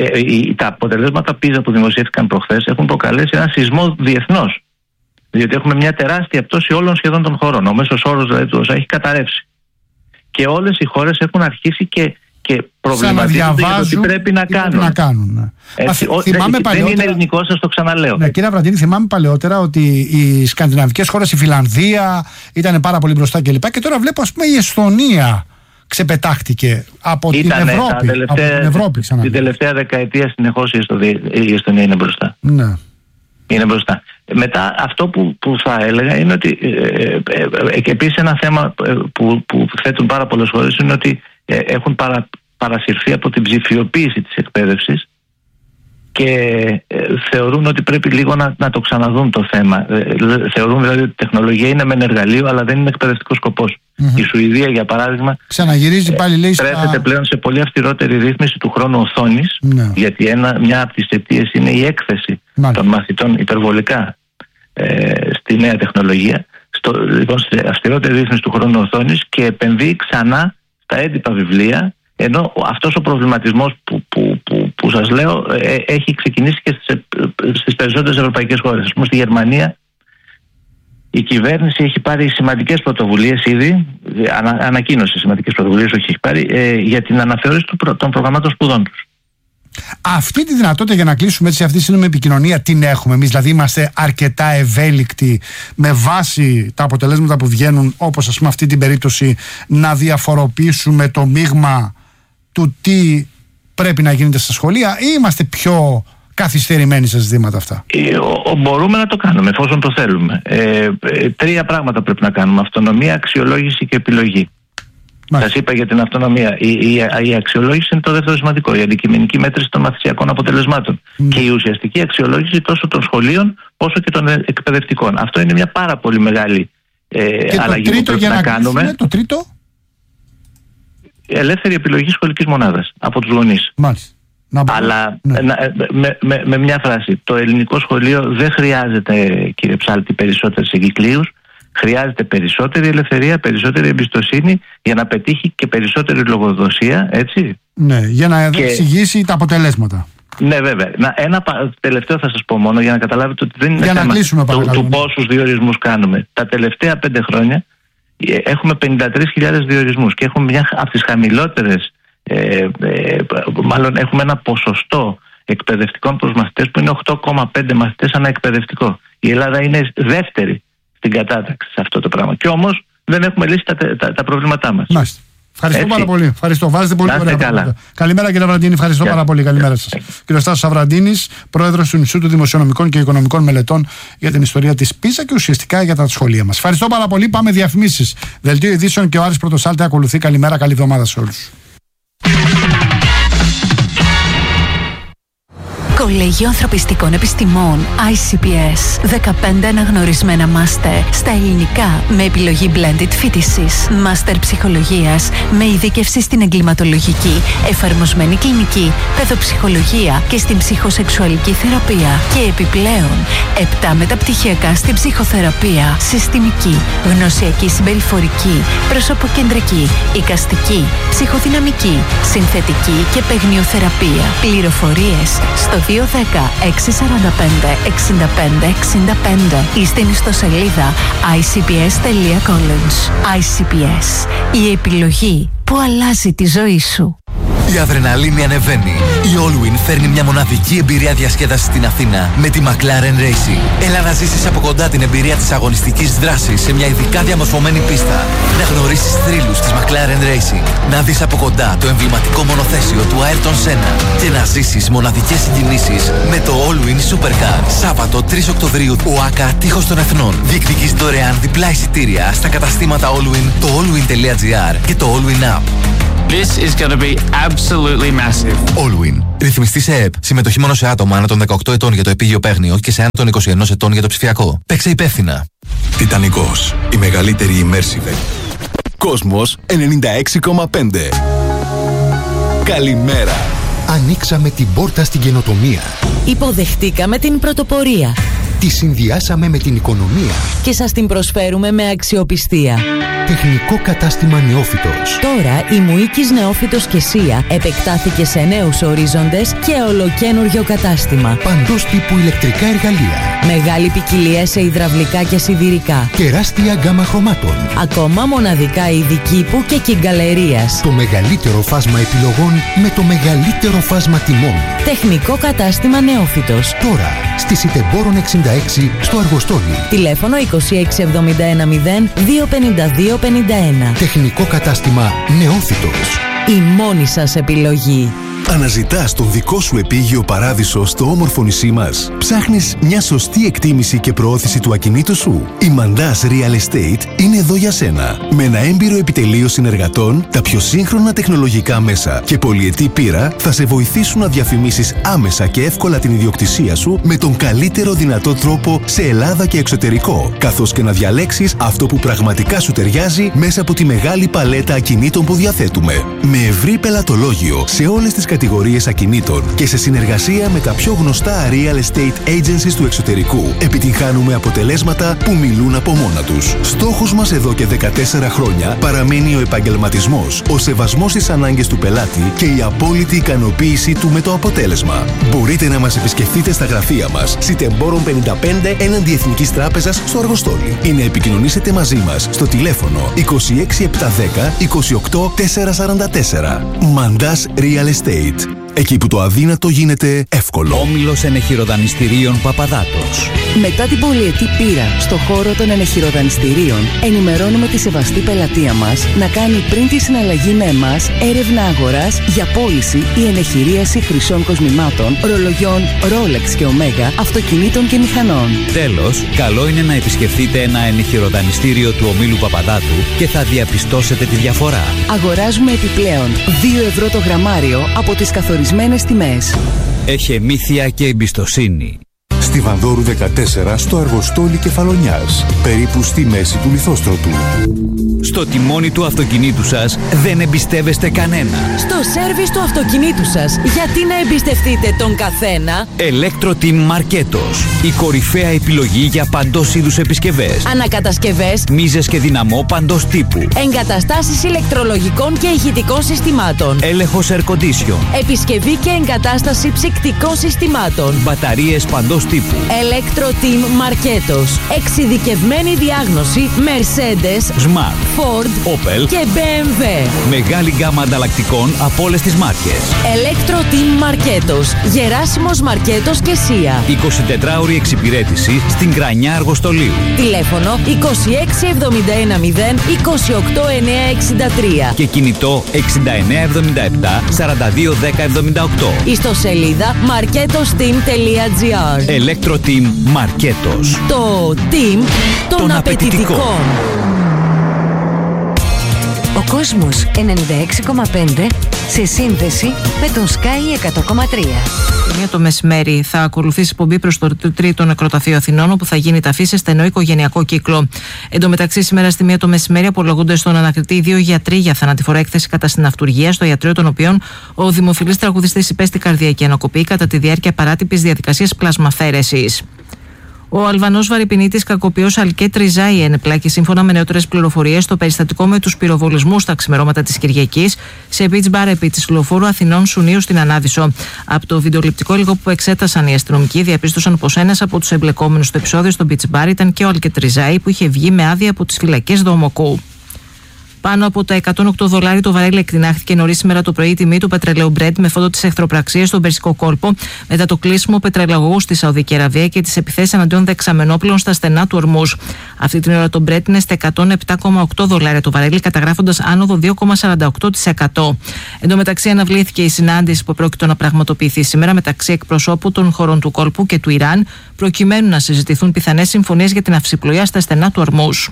τα αποτελέσματα πίζα που δημοσιεύτηκαν προχθές έχουν προκαλέσει ένα σεισμό διεθνώς. Διότι έχουμε μια τεράστια πτώση όλων σχεδόν των χωρών. Ο μέσος όρος δηλαδή του ΩΣΑ έχει καταρρεύσει. Και όλες οι χώρες έχουν αρχίσει και, και προβληματίζονται για το τι πρέπει να κάνουν. Πρέπει να κάνουν. Έτσι, ο, δεν, παλαιότερα... δεν είναι ελληνικό, σας το ξαναλέω. Ναι, κύριε Αβραντίνη, θυμάμαι παλαιότερα ότι οι σκανδιναβικές χώρες, η Φιλανδία ήταν πάρα πολύ μπροστά κλπ. Και τώρα βλέπω, ας πούμε, η Εσθονία ξεπετάχτηκε από Ήτανε, την Ευρώπη. Τελευταία, από την Ευρώπη ξανά. Την τελευταία δεκαετία συνεχώς η Εσθονία είναι μπροστά. Ναι. Είναι μπροστά. Μετά αυτό που, που θα έλεγα είναι ότι ε, ε, ε, και επίσης ένα θέμα που, που θέτουν πάρα πολλές χώρες είναι ότι ε, έχουν παρα, παρασυρθεί από την ψηφιοποίηση της εκπαίδευσης και ε, θεωρούν ότι πρέπει λίγο να, να το ξαναδούν το θέμα. Ε, θεωρούν δηλαδή ότι η τεχνολογία είναι μεν εργαλείο αλλά δεν είναι εκπαιδευτικός σκοπός. Mm-hmm. Η Σουηδία για παράδειγμα ξαναγυρίζει πάλι λέει στρέφεται στα... πλέον σε πολύ αυστηρότερη ρύθμιση του χρόνου οθόνης ναι. γιατί ένα, μια από τις αιτίες είναι η έκθεση Μάλιστα. των μαθητών υπερβολικά ε, στη νέα τεχνολογία. Στο, λοιπόν, σε αυστηρότερη ρύθμιση του χρόνου οθόνης και επενδύει ξανά στα έντυπα βιβλία, ενώ αυτός ο προβληματισμός που, που, που, που σας λέω ε, έχει ξεκινήσει και στις, στις περισσότερες ευρωπαϊκές χώρες. Ας πούμε στη Γερμανία η κυβέρνηση έχει πάρει σημαντικές πρωτοβουλίες ήδη, ανα, ανακοίνωσε σημαντικές πρωτοβουλίες, όχι έχει πάρει, ε, για την αναθεώρηση του, των προγραμμάτων σπουδών τους. Αυτή τη δυνατότητα για να κλείσουμε έτσι αυτή τη σύντομη επικοινωνία την έχουμε εμείς, δηλαδή είμαστε αρκετά ευέλικτοι με βάση τα αποτελέσματα που βγαίνουν, όπως ας πούμε αυτή την περίπτωση, να διαφοροποιήσουμε το μείγμα του τι πρέπει να γίνεται στα σχολεία ή είμαστε πιο καθυστερημένοι σε ζητήματα αυτά? Ε, ο, ο, μπορούμε να το κάνουμε εφόσον το θέλουμε. Ε, ε, τρία πράγματα πρέπει να κάνουμε: αυτονομία, αξιολόγηση και επιλογή. Σας είπα για την αυτονομία. Η, η, η αξιολόγηση είναι το δεύτερο σημαντικό. Η αντικειμενική μέτρηση των μαθησιακών αποτελεσμάτων. Mm. Και η ουσιαστική αξιολόγηση τόσο των σχολείων όσο και των εκπαιδευτικών. Αυτό είναι μια πάρα πολύ μεγάλη ε, αλλαγή που πρέπει να, να κάνουμε. Είναι το τρίτο. Ελεύθερη επιλογή σχολικής μονάδας από τους γονείς. Μάλιστα. Να Αλλά ναι. να, με, με, με μια φράση. Το ελληνικό σχολείο δεν χρειάζεται, κύριε Ψάλτη, περισσότερες εγκυκλίους. Χρειάζεται περισσότερη ελευθερία, περισσότερη εμπιστοσύνη για να πετύχει και περισσότερη λογοδοσία, έτσι. Ναι, για να και... εξηγήσει τα αποτελέσματα. Ναι, βέβαια. Να, ένα τελευταίο θα σας πω μόνο για να καταλάβετε ότι δεν είναι για θέμα κλείσουμε, του, του πόσους διορισμούς κάνουμε. Τα τελευταία πέντε χρόνια έχουμε πενήντα τρεις χιλιάδες διορισμούς και έχουμε μια από τις χαμηλότερες, ε, ε, μάλλον έχουμε ένα ποσοστό εκπαιδευτικών προς μαθητές που είναι οκτώ κόμμα πέντε μαθητές ανά εκπαιδευτικό. Η Ελλάδα είναι δεύτερη στην κατάταξη σε αυτό το πράγμα. Και όμως δεν έχουμε λύσει τα, τα, τα προβλήματά μας. Μάλιστα. Ευχαριστώ Έτσι. πάρα πολύ. Ευχαριστώ. Βάζετε πολύ ωραία πράγματα. Καλημέρα κύριε Αβραντίνη. Ευχαριστώ yeah. πάρα πολύ. Καλημέρα σας. Κύριος Στάσος Αβραντίνης, πρόεδρος του Ινστιτούτου Δημοσιονομικών και Οικονομικών Μελετών για την ιστορία της πίζα και ουσιαστικά για τα σχολεία μας. Ευχαριστώ πάρα πολύ. Πάμε διαφημίσεις. Δελτίο ειδήσεων και ο Άρης Πρωτοσάλτη ακολουθεί. Καλημέρα. Καλή εβδομάδα σε όλους. Κολέγιο Ανθρωπιστικών Επιστημών άι σι πι ες. δεκαπέντε αναγνωρισμένα μάστερ στα ελληνικά με επιλογή blended φοιτησης. Μάστερ ψυχολογίας με ειδίκευση στην εγκληματολογική, εφαρμοσμένη κλινική, παιδοψυχολογία και στην ψυχοσεξουαλική θεραπεία. Και επιπλέον, επτά μεταπτυχιακά στην ψυχοθεραπεία, συστημική, γνωσιακή συμπεριφορική, προσωποκεντρική, εικαστική, ψυχοδυναμική, συνθετική και παιγνιοθεραπεία. Πληροφορίες στο δύο ένα μηδέν έξι τέσσερα πέντε έξι πέντε έξι πέντε ή στην ιστοσελίδα άι σι πι ες τελεία college. άι σι πι ες, η επιλογή που αλλάζει τη ζωή σου. Η αδρεναλίνη ανεβαίνει. Η Allwyn φέρνει μια μοναδική εμπειρία διασκέδασης στην Αθήνα με τη McLaren Racing. Έλα να ζήσεις από κοντά την εμπειρία της αγωνιστικής δράσης σε μια ειδικά διαμορφωμένη πίστα. Να γνωρίσεις θρύλους της McLaren Racing. Να δεις από κοντά το εμβληματικό μονοθέσιο του Ayrton Senna. Και να ζήσεις μοναδικές συγκινήσεις με το Allwyn Supercar. Σάββατο τρεις Οκτωβρίου, ΟΑΚΑ Τείχος των Εθνών. Διεκδικείς δωρεάν διπλά εισιτήρια στα καταστήματα Allwyn, το allwyn τελεία gr και το Allwyn App. This is going to be absolutely massive. Allwyn. Ρυθμιστή σε ΕΕΠ. Συμμετοχή μόνο σε άτομα άνω των δεκαοκτώ ετών για το επίγειο παίγνιο και σε άνω των είκοσι ένα ετών για το ψηφιακό. Παίξε υπεύθυνα. Τιτανικός. Η μεγαλύτερη immersive. Κόσμος ενενήντα έξι κόμμα πέντε. Καλημέρα. Ανοίξαμε την πόρτα στην καινοτομία. Υποδεχτήκαμε την πρωτοπορία. Τη συνδυάσαμε με την οικονομία. Και σας την προσφέρουμε με αξιοπιστία. Τεχνικό κατάστημα Νεόφυτος. Τώρα η Μουίκης Νεόφυτος και Σία επεκτάθηκε σε νέους ορίζοντες και ολοκένουργιο κατάστημα. Παντός τύπου ηλεκτρικά εργαλεία. Μεγάλη ποικιλία σε υδραυλικά και σιδηρικά. Τεράστια γκάμα χρωμάτων. Ακόμα μοναδικά είδη κήπου και κυγκαλερίας. Το μεγαλύτερο φάσμα επιλογών με το μεγαλύτερο φάσμα τιμών. Τεχνικό κατάστημα Νεόφυτος. Τώρα στη Σιτεμπόρων εξήντα έξι στο Αργοστόλι. Τηλέφωνο είκοσι έξι εβδομήντα ένα μηδέν δύο πενήντα δύο πενήντα ένα. Τεχνικό κατάστημα Νεόφυτος. Η μόνη σας επιλογή. Αναζητάς τον δικό σου επίγειο παράδεισο στο όμορφο νησί μας. Ψάχνεις μια σωστή εκτίμηση και προώθηση του ακινήτου σου. Η Mandas Real Estate είναι εδώ για σένα. Με ένα έμπειρο επιτελείο συνεργατών, τα πιο σύγχρονα τεχνολογικά μέσα και πολυετή πείρα θα σε βοηθήσουν να διαφημίσεις άμεσα και εύκολα την ιδιοκτησία σου με τον καλύτερο δυνατό τρόπο σε Ελλάδα και εξωτερικό, καθώς και να διαλέξεις αυτό που πραγματικά σου ταιριάζει μέσα από τη μεγάλη παλέτα ακινήτων που διαθέτουμε. Με ευρύ πελατολόγιο σε όλες τις κατηγορίες ακινήτων και σε συνεργασία με τα πιο γνωστά real estate agencies του εξωτερικού, επιτυγχάνουμε αποτελέσματα που μιλούν από μόνα τους. Στόχος μας εδώ και δεκατέσσερα χρόνια παραμένει ο επαγγελματισμός, ο σεβασμός στις ανάγκες του πελάτη και η απόλυτη ικανοποίησή του με το αποτέλεσμα. Μπορείτε να μας επισκεφτείτε στα γραφεία μας, Σιτεμπόρων πενήντα πέντε έναντι Εθνικής Τράπεζας στο Αργοστόλι, ή να επικοινωνήσετε μαζί μας στο τηλέφωνο είκοσι έξι επτακόσια δέκα είκοσι οκτώ τετρακόσια σαράντα τέσσερα. Mandas Real Estate. Εκεί που το αδύνατο γίνεται εύκολο. Όμιλος Ενεχειροδανιστηρίων Παπαδάτος. Μετά την πολυετή πείρα στο χώρο των ενεχειροδανιστηρίων, ενημερώνουμε τη σεβαστή πελατεία μας να κάνει πριν τη συναλλαγή με εμάς έρευνα αγοράς για πώληση ή ενεχειρίαση χρυσών κοσμημάτων, ρολογιών Rolex και Omega, αυτοκινήτων και μηχανών. Τέλος, καλό είναι να επισκεφτείτε ένα ενεχειροδανιστήριο του ομίλου Παπαδάτου και θα διαπιστώσετε τη διαφορά. Αγοράζουμε επιπλέον δύο ευρώ το γραμμάριο από τις καθορισμένες τιμές. Εχεμήθεια και εμπιστοσύνη. Στη Βανδόρου δεκατέσσερα στο Αργοστόλι Κεφαλονιάς, περίπου στη μέση του Λιθόστρωτου. Στο τιμόνι του αυτοκινήτου σας δεν εμπιστεύεστε κανένα. Στο σέρβις του αυτοκινήτου σας, γιατί να εμπιστευτείτε τον καθένα? Electro-Team Marketos. Η κορυφαία επιλογή για παντός είδους επισκευές. Ανακατασκευές, μίζες και δυναμό παντός τύπου. εγκαταστάσεις ηλεκτρολογικών και ηχητικών συστημάτων. Έλεγχος air condition. Επισκευή και εγκατάσταση ψυκτικών συστημάτων. Μπαταρίες παντός τύπου. Electro-Team Marketos. Εξειδικευμένη διάγνωση Mercedes, Smart, Ford, Opel και μπι εμ ντάμπλιου. Μεγάλη γκάμα ανταλλακτικών από όλες τις μάρκες. Electro-Team Marketos. Γεράσιμος Μαρκέτος και Σία. εικοσιτετράωρη εξυπηρέτηση στην Κρανιά Αργοστολίου. Τηλέφωνο είκοσι έξι εβδομήντα ένα μηδέν είκοσι οκτώ εννιακόσια εξήντα τρία. Και κινητό εξήντα εννέα εβδομήντα επτά σαράντα δύο δέκα εβδομήντα οκτώ. Ιστοσελίδα marketosteam τελεία gr. Electro-Team Marketos. Το team των, των απαιτητικών. Ο κόσμος ενενήντα έξι κόμμα πέντε σε σύνδεση με τον Sky εκατό κόμμα τρία. Για το μεσημέρι θα ακολουθήσει εκπομπή προς το τρίτο νεκροταφείο Αθηνών, όπου θα γίνει ταφή σε στενό οικογενειακό κύκλο. Εν τω μεταξύ, σήμερα στη μία το μεσημέρι απολογούνται στον ανακριτή δύο γιατροί για θανατηφορά έκθεση κατά συναυτουργία, στο ιατρείο των οποίων ο δημοφιλής τραγουδιστής υπέστη καρδιακή ανακοπή κατά τη διάρκεια παράτυπης διαδικασίας πλασμαφέρεσης. Ο Αλβανός βαρυπινίτης κακοποιός Αλκέτ Ριζάι ενεπλάκη σύμφωνα με νεότερες πληροφορίες στο περιστατικό με τους πυροβολισμούς στα ξημερώματα της Κυριακής σε beach bar επί της λεωφόρου Αθηνών Σουνίου στην Ανάδυσσο. Από το βιντεοληπτικό υλικό που εξέτασαν οι αστυνομικοί, διαπίστωσαν πως ένας από τους εμπλεκόμενους στο επεισόδιο στο beach bar ήταν και ο Αλκέτ Ριζάι, που είχε βγει με άδεια από τις φυλακές Δομοκού. Πάνω από τα εκατόν οκτώ δολάρια το βαρέλι εκτινάχθηκε νωρίς σήμερα το πρωί η τιμή του πετρελαίου Brent με φόντο τις εχθροπραξίες στον Περσικό κόλπο μετά το κλείσιμο πετρελαγωγού στη Σαουδική Αραβία και τις επιθέσεις εναντίον δεξαμενόπλων στα στενά του Ορμούζ. Αυτή την ώρα το Brent είναι στα εκατόν επτά κόμμα οκτώ δολάρια το βαρέλι, καταγράφοντας άνοδο δύο κόμμα σαράντα οκτώ τοις εκατό. Εν τω μεταξύ, αναβλήθηκε η συνάντηση που πρόκειται να πραγματοποιηθεί σήμερα μεταξύ εκπροσώπου των χωρών του κόλπου και του Ιράν, προκειμένου να συζητηθούν πιθανές συμφωνίες για την αυσιπλοεία στα στενά του Ορμούζ.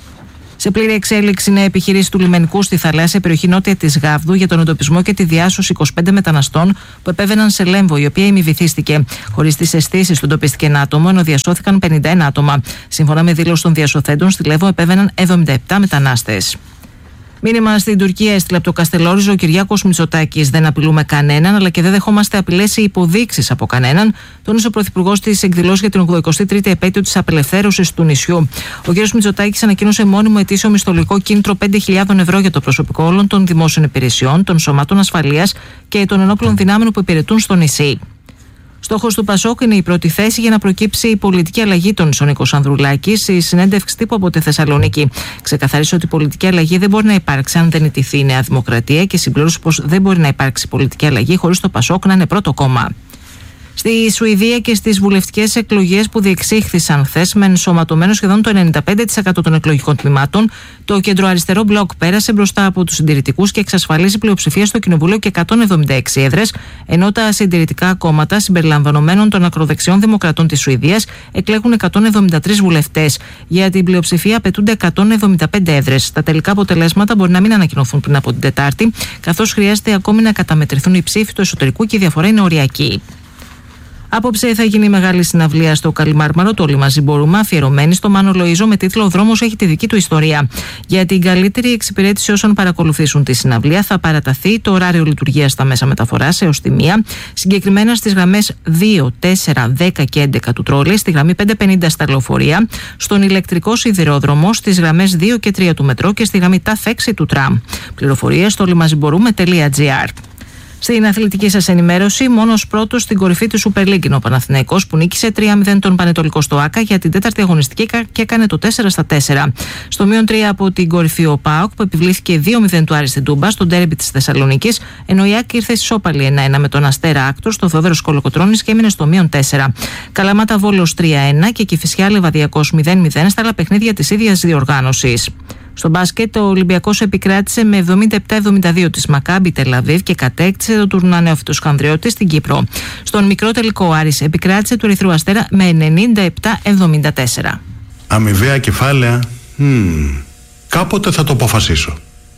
Σε πλήρη εξέλιξη είναι επιχειρήση του λιμενικού στη θαλάσσια περιοχή νότια της Γάβδου για τον εντοπισμό και τη διάσωση είκοσι πέντε μεταναστών που επέβαιναν σε Λέμβο, η οποία ημιβυθίστηκε. Χωρίς τις αισθήσεις του εντοπίστηκε ένα άτομο, ενώ διασώθηκαν πενήντα ένα άτομα. Σύμφωνα με δήλωση των διασωθέντων, στη Λέμβο επέβαιναν εβδομήντα επτά μετανάστες. Μήνυμα στην Τουρκία έστειλε από το Καστελόριζο ο Κυριάκος Μητσοτάκης. Δεν απειλούμε κανέναν, αλλά και δεν δεχόμαστε απειλές ή υποδείξεις από κανέναν, τόνισε ο Πρωθυπουργός της εκδηλώσης για την ογδοηκοστή τρίτη επέτειο της απελευθέρωσης του νησιού. Ο κ. Μητσοτάκης ανακοίνωσε μόνιμο ετήσιο μισθολογικό κίνητρο πέντε χιλιάδες ευρώ για το προσωπικό όλων των δημόσιων υπηρεσιών, των σωμάτων ασφαλείας και των ενόπλων δυνάμεων που υπηρετούν στο νησί. Στόχος του Πασόκ είναι η πρώτη θέση για να προκύψει η πολιτική αλλαγή, των ο Νίκος Ανδρουλάκης στη συνέντευξη τύπου από τη Θεσσαλονίκη. Ξεκαθάρισε ότι η πολιτική αλλαγή δεν μπορεί να υπάρξει αν δεν ηττηθεί η Νέα Δημοκρατία και συμπλήρωσε πως δεν μπορεί να υπάρξει πολιτική αλλαγή χωρίς το Πασόκ να είναι πρώτο κόμμα. Στη Σουηδία και στις βουλευτικές εκλογές που διεξήχθησαν χθες με ενσωματωμένο σχεδόν το ενενήντα πέντε τοις εκατό των εκλογικών τμήματων, το κεντροαριστερό μπλοκ πέρασε μπροστά από τους συντηρητικούς και εξασφαλίζει πλειοψηφία στο Κοινοβούλιο και εκατόν εβδομήντα έξι έδρες, ενώ τα συντηρητικά κόμματα συμπεριλαμβανομένων των ακροδεξιών δημοκρατών της Σουηδίας εκλέγουν εκατόν εβδομήντα τρεις βουλευτές. Για την πλειοψηφία απαιτούνται εκατόν εβδομήντα πέντε έδρες. Τα τελικά αποτελέσματα μπορεί να μην ανακοινωθούν πριν από την Τετάρτη, καθώς χρειάζεται ακόμη να καταμετρηθούν οι ψήφοι του εσωτερικού και η διαφορά είναι οριακή. Απόψε θα γίνει μεγάλη συναυλία στο Καλιμάρμαρο, το Όλοι Μαζί Μπορούμε, αφιερωμένη στο Μάνο Λοΐζο με τίτλο «Ο δρόμος έχει τη δική του ιστορία». Για την καλύτερη εξυπηρέτηση όσων παρακολουθήσουν τη συναυλία, θα παραταθεί το ωράριο λειτουργίας στα μέσα μεταφοράς έως τη μία, συγκεκριμένα στις γραμμές δύο, τέσσερα, δέκα και έντεκα του τρόλεϊ, στη γραμμή πεντακόσια πενήντα στα λεωφορεία, στον ηλεκτρικό σιδηρόδρομο, στις γραμμές δύο και τρία του μετρό και στη γραμμή ταφ έξι του τραμ. Πληροφορίες στο ολιμαζιμπορούμε τελεία τζι άρ. Στην αθλητική σας ενημέρωση, μόνος πρώτος στην κορυφή του Super League είναι ο Παναθηναϊκός, που νίκησε τρία μηδέν τον Πανετολικό στο ΆΚΑ για την τέταρτη αγωνιστική και έκανε το τέσσερα στα τέσσερα. Στο μείον τρία από την κορυφή ο ΠΑΟΚ, που επιβλήθηκε δύο μηδέν του Άρη στην Τούμπα στο ντέρμπι της Θεσσαλονίκης, ενώ η ΑΕΚ ήρθε σόπαλη ένα ένα με τον Αστέρα Άκτορ στο Θόδωρος Κολοκοτρώνης και έμεινε στο μείον τέσσερα. Καλαμάτα Βόλος τρία ένα και Κηφισιά Λιβαδιακός μηδέν μηδέν στα άλλα παιχνίδια της ίδιας διοργάνωσης. Στο μπάσκετ, ο Ολυμπιακός επικράτησε με εβδομήντα επτά εβδομήντα δύο της Μακάμπι Τελαβίβ και κατέκτησε το τουρνουά Νεόφυτος Χανδριώτης στην Κύπρο. Στον μικρό τελικό, ο Άρης επικράτησε του Ερυθρού Αστέρα με ενενήντα επτά εβδομήντα τέσσερα. Αμοιβαία κεφάλαια, hmm, κάποτε θα το αποφασίσω.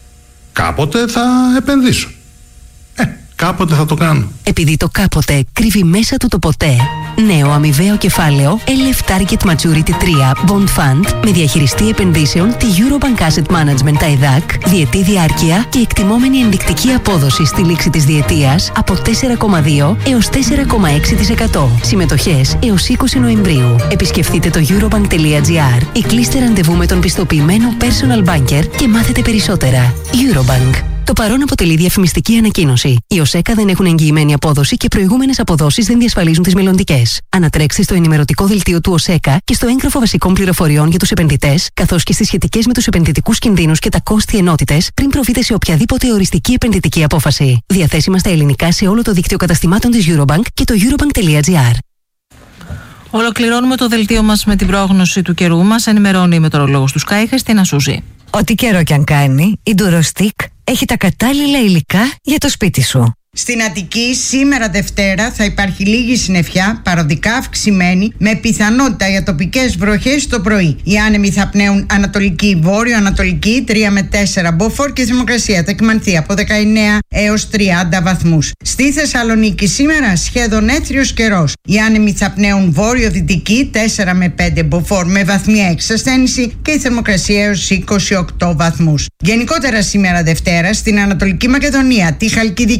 Κάποτε θα επενδύσω. Ε, κάποτε θα το κάνω. Επειδή το κάποτε κρύβει μέσα του το ποτέ. Νέο αμοιβαίο κεφάλαιο ελ εφ Target Maturity τρία Bond Fund με διαχειριστή επενδύσεων τη Eurobank Asset Management τα ΕΔΑΚ, διετή διάρκεια και εκτιμόμενη ενδεικτική απόδοση στη λήξη της διετίας από τέσσερα κόμμα δύο έως τέσσερα κόμμα έξι τοις εκατό. Συμμετοχές έως είκοσι Νοεμβρίου. Επισκεφτείτε το eurobank τελεία τζι άρ ή κλείστε ραντεβού με τον πιστοποιημένο personal banker και μάθετε περισσότερα. Eurobank. Το παρόν αποτελεί διαφημιστική ανακοίνωση. Οι ΟΣΕΚΑ δεν έχουν εγγυημένη απόδοση και προηγούμενες αποδόσεις δεν διασφαλίζουν τις μελλοντικές. Ανατρέξτε στο ενημερωτικό δελτίο του ΟΣΕΚΑ και στο έγγραφο βασικών πληροφοριών για τους επενδυτές, καθώς και στις σχετικές με τους επενδυτικούς κινδύνους και τα κόστη ενότητες, πριν προβείτε σε οποιαδήποτε οριστική επενδυτική απόφαση. Διαθέσιμα στα ελληνικά σε όλο το δίκτυο καταστημάτων της Eurobank και το eurobank τελεία τζι άρ. Ολοκληρώνουμε το δελτίο μας με την πρόγνωση του καιρού μας. Ενημερώνει η μετεωρολόγος του Sky, Χριστίνα Σούζη. Ό,τι καιρό κι αν κάνει, η Ντουροστίκ έχει τα κατάλληλα υλικά για το σπίτι σου. Στην Αττική σήμερα Δευτέρα θα υπάρχει λίγη συννεφιά, παροδικά αυξημένη, με πιθανότητα για τοπικές βροχές το πρωί. Οι άνεμοι θα πνέουν ανατολική, βόρειο-ανατολική, τρία με τέσσερα μποφόρ και η θερμοκρασία θα κυμανθεί από δεκαεννέα έως τριάντα βαθμούς. Στη Θεσσαλονίκη σήμερα σχεδόν έθριος καιρός. Οι άνεμοι θα πνέουν βόρειο-δυτική, τέσσερα με πέντε μποφόρ με βαθμία εξασθένηση και η θερμοκρασία έως είκοσι οκτώ βαθμούς. Γενικότερα σήμερα Δευτέρα στην Ανατολική Μακεδονία, τη Χαλκιδική,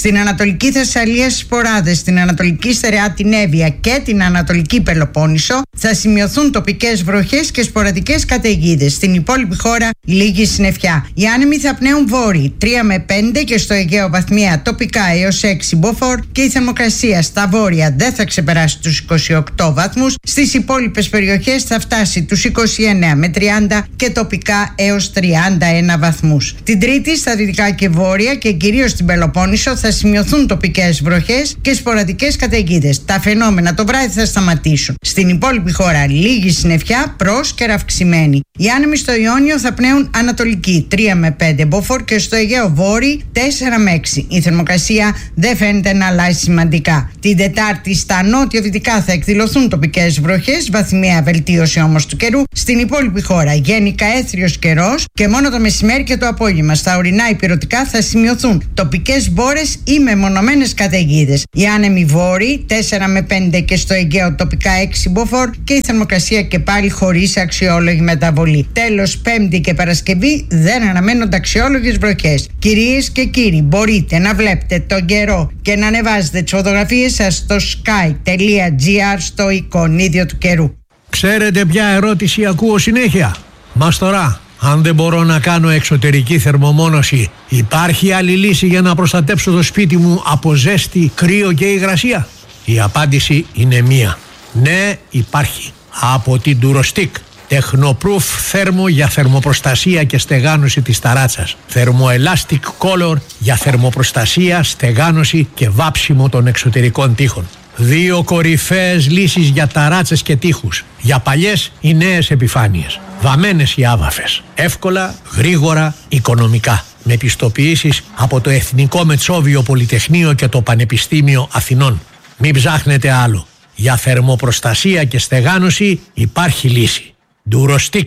Στην Ανατολική Θεσσαλία στις Ποράδες, στην Ανατολική Στερεά την Εύβοια και την Ανατολική Πελοπόννησο θα σημειωθούν τοπικές βροχές και σποραδικές καταιγίδες. Στην υπόλοιπη χώρα λίγη συννεφιά. Οι άνεμοι θα πνέουν βόρειοι τρία με πέντε και στο Αιγαίο βαθμία τοπικά έως έξι μποφόρ και η θερμοκρασία στα βόρεια δεν θα ξεπεράσει τους είκοσι οκτώ βαθμούς. Στις υπόλοιπες περιοχές θα φτάσει τους είκοσι εννέα με τριάντα και τοπικά έως τριάντα ένα βαθμούς. Την Τρίτη στα δυτικά και βόρεια και κυρίως στην Πελοπόννησο θα σημειωθούν τοπικές βροχές και σποραδικές καταιγίδες. Τα φαινόμενα το βράδυ θα σταματήσουν. Στην υπόλοιπη χώρα λίγη συννεφιά, πρόσκαιρα αυξημένη. Οι άνεμοι στο Ιόνιο θα πνέουν ανατολική τρία με πέντε μποφόρ και στο Αιγαίο βόρειο τέσσερα με έξι. Η θερμοκρασία δεν φαίνεται να αλλάζει σημαντικά. Την Τετάρτη στα νότιο-δυτικά θα εκδηλωθούν τοπικές βροχές, βαθμιαία βελτίωση όμως του καιρού. Στην υπόλοιπη χώρα γενικά έθριος καιρός και μόνο το μεσημέρι και το απόγευμα στα ορεινά υπηρετικά θα σημειωθούν τοπικές μπόρες ή μεμονωμένες καταιγίδες. Οι άνεμοι βόρειοι τέσσερα με πέντε και στο Αιγαίο τοπικά έξι μποφόρ και η θερμοκρασία και πάλι χωρίς αξιόλογη μεταβολή. Τέλος, Πέμπτη και Παρασκευή δεν αναμένονται αξιόλογες βροχές. Κυρίες και κύριοι, μπορείτε να βλέπετε τον καιρό και να ανεβάζετε τις φωτογραφίες σας στο sky τελεία gr στο εικονίδιο του καιρού. Ξέρετε ποια ερώτηση ακούω συνέχεια? Μας τώρα, αν δεν μπορώ να κάνω εξωτερική θερμομόνωση, υπάρχει άλλη λύση για να προστατέψω το σπίτι μου από ζέστη, κρύο και υγρασία? Η απάντηση είναι μία. Ναι, υπάρχει. Από την Durostick. Technoproof θέρμο για θερμοπροστασία και στεγάνωση της ταράτσας. Thermoelastic Color για θερμοπροστασία, στεγάνωση και βάψιμο των εξωτερικών τοίχων. Δύο κορυφαίες λύσεις για ταράτσες και τοίχους. Για παλιές ή νέες επιφάνειες. Βαμμένες ή άβαφες. Εύκολα, γρήγορα, οικονομικά. Με πιστοποιήσεις από το Εθνικό Μετσόβιο Πολυτεχνείο και το Πανεπιστήμιο Αθηνών. Μην ψάχνετε άλλο. Για θερμοπροστασία και στεγάνωση υπάρχει λύση. Durostick.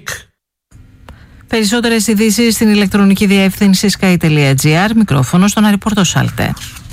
Περισσότερες ειδήσεις στην ηλεκτρονική διεύθυνση sky τελεία gr. Μικρόφωνο στον Αριπόρτο Σάλτε.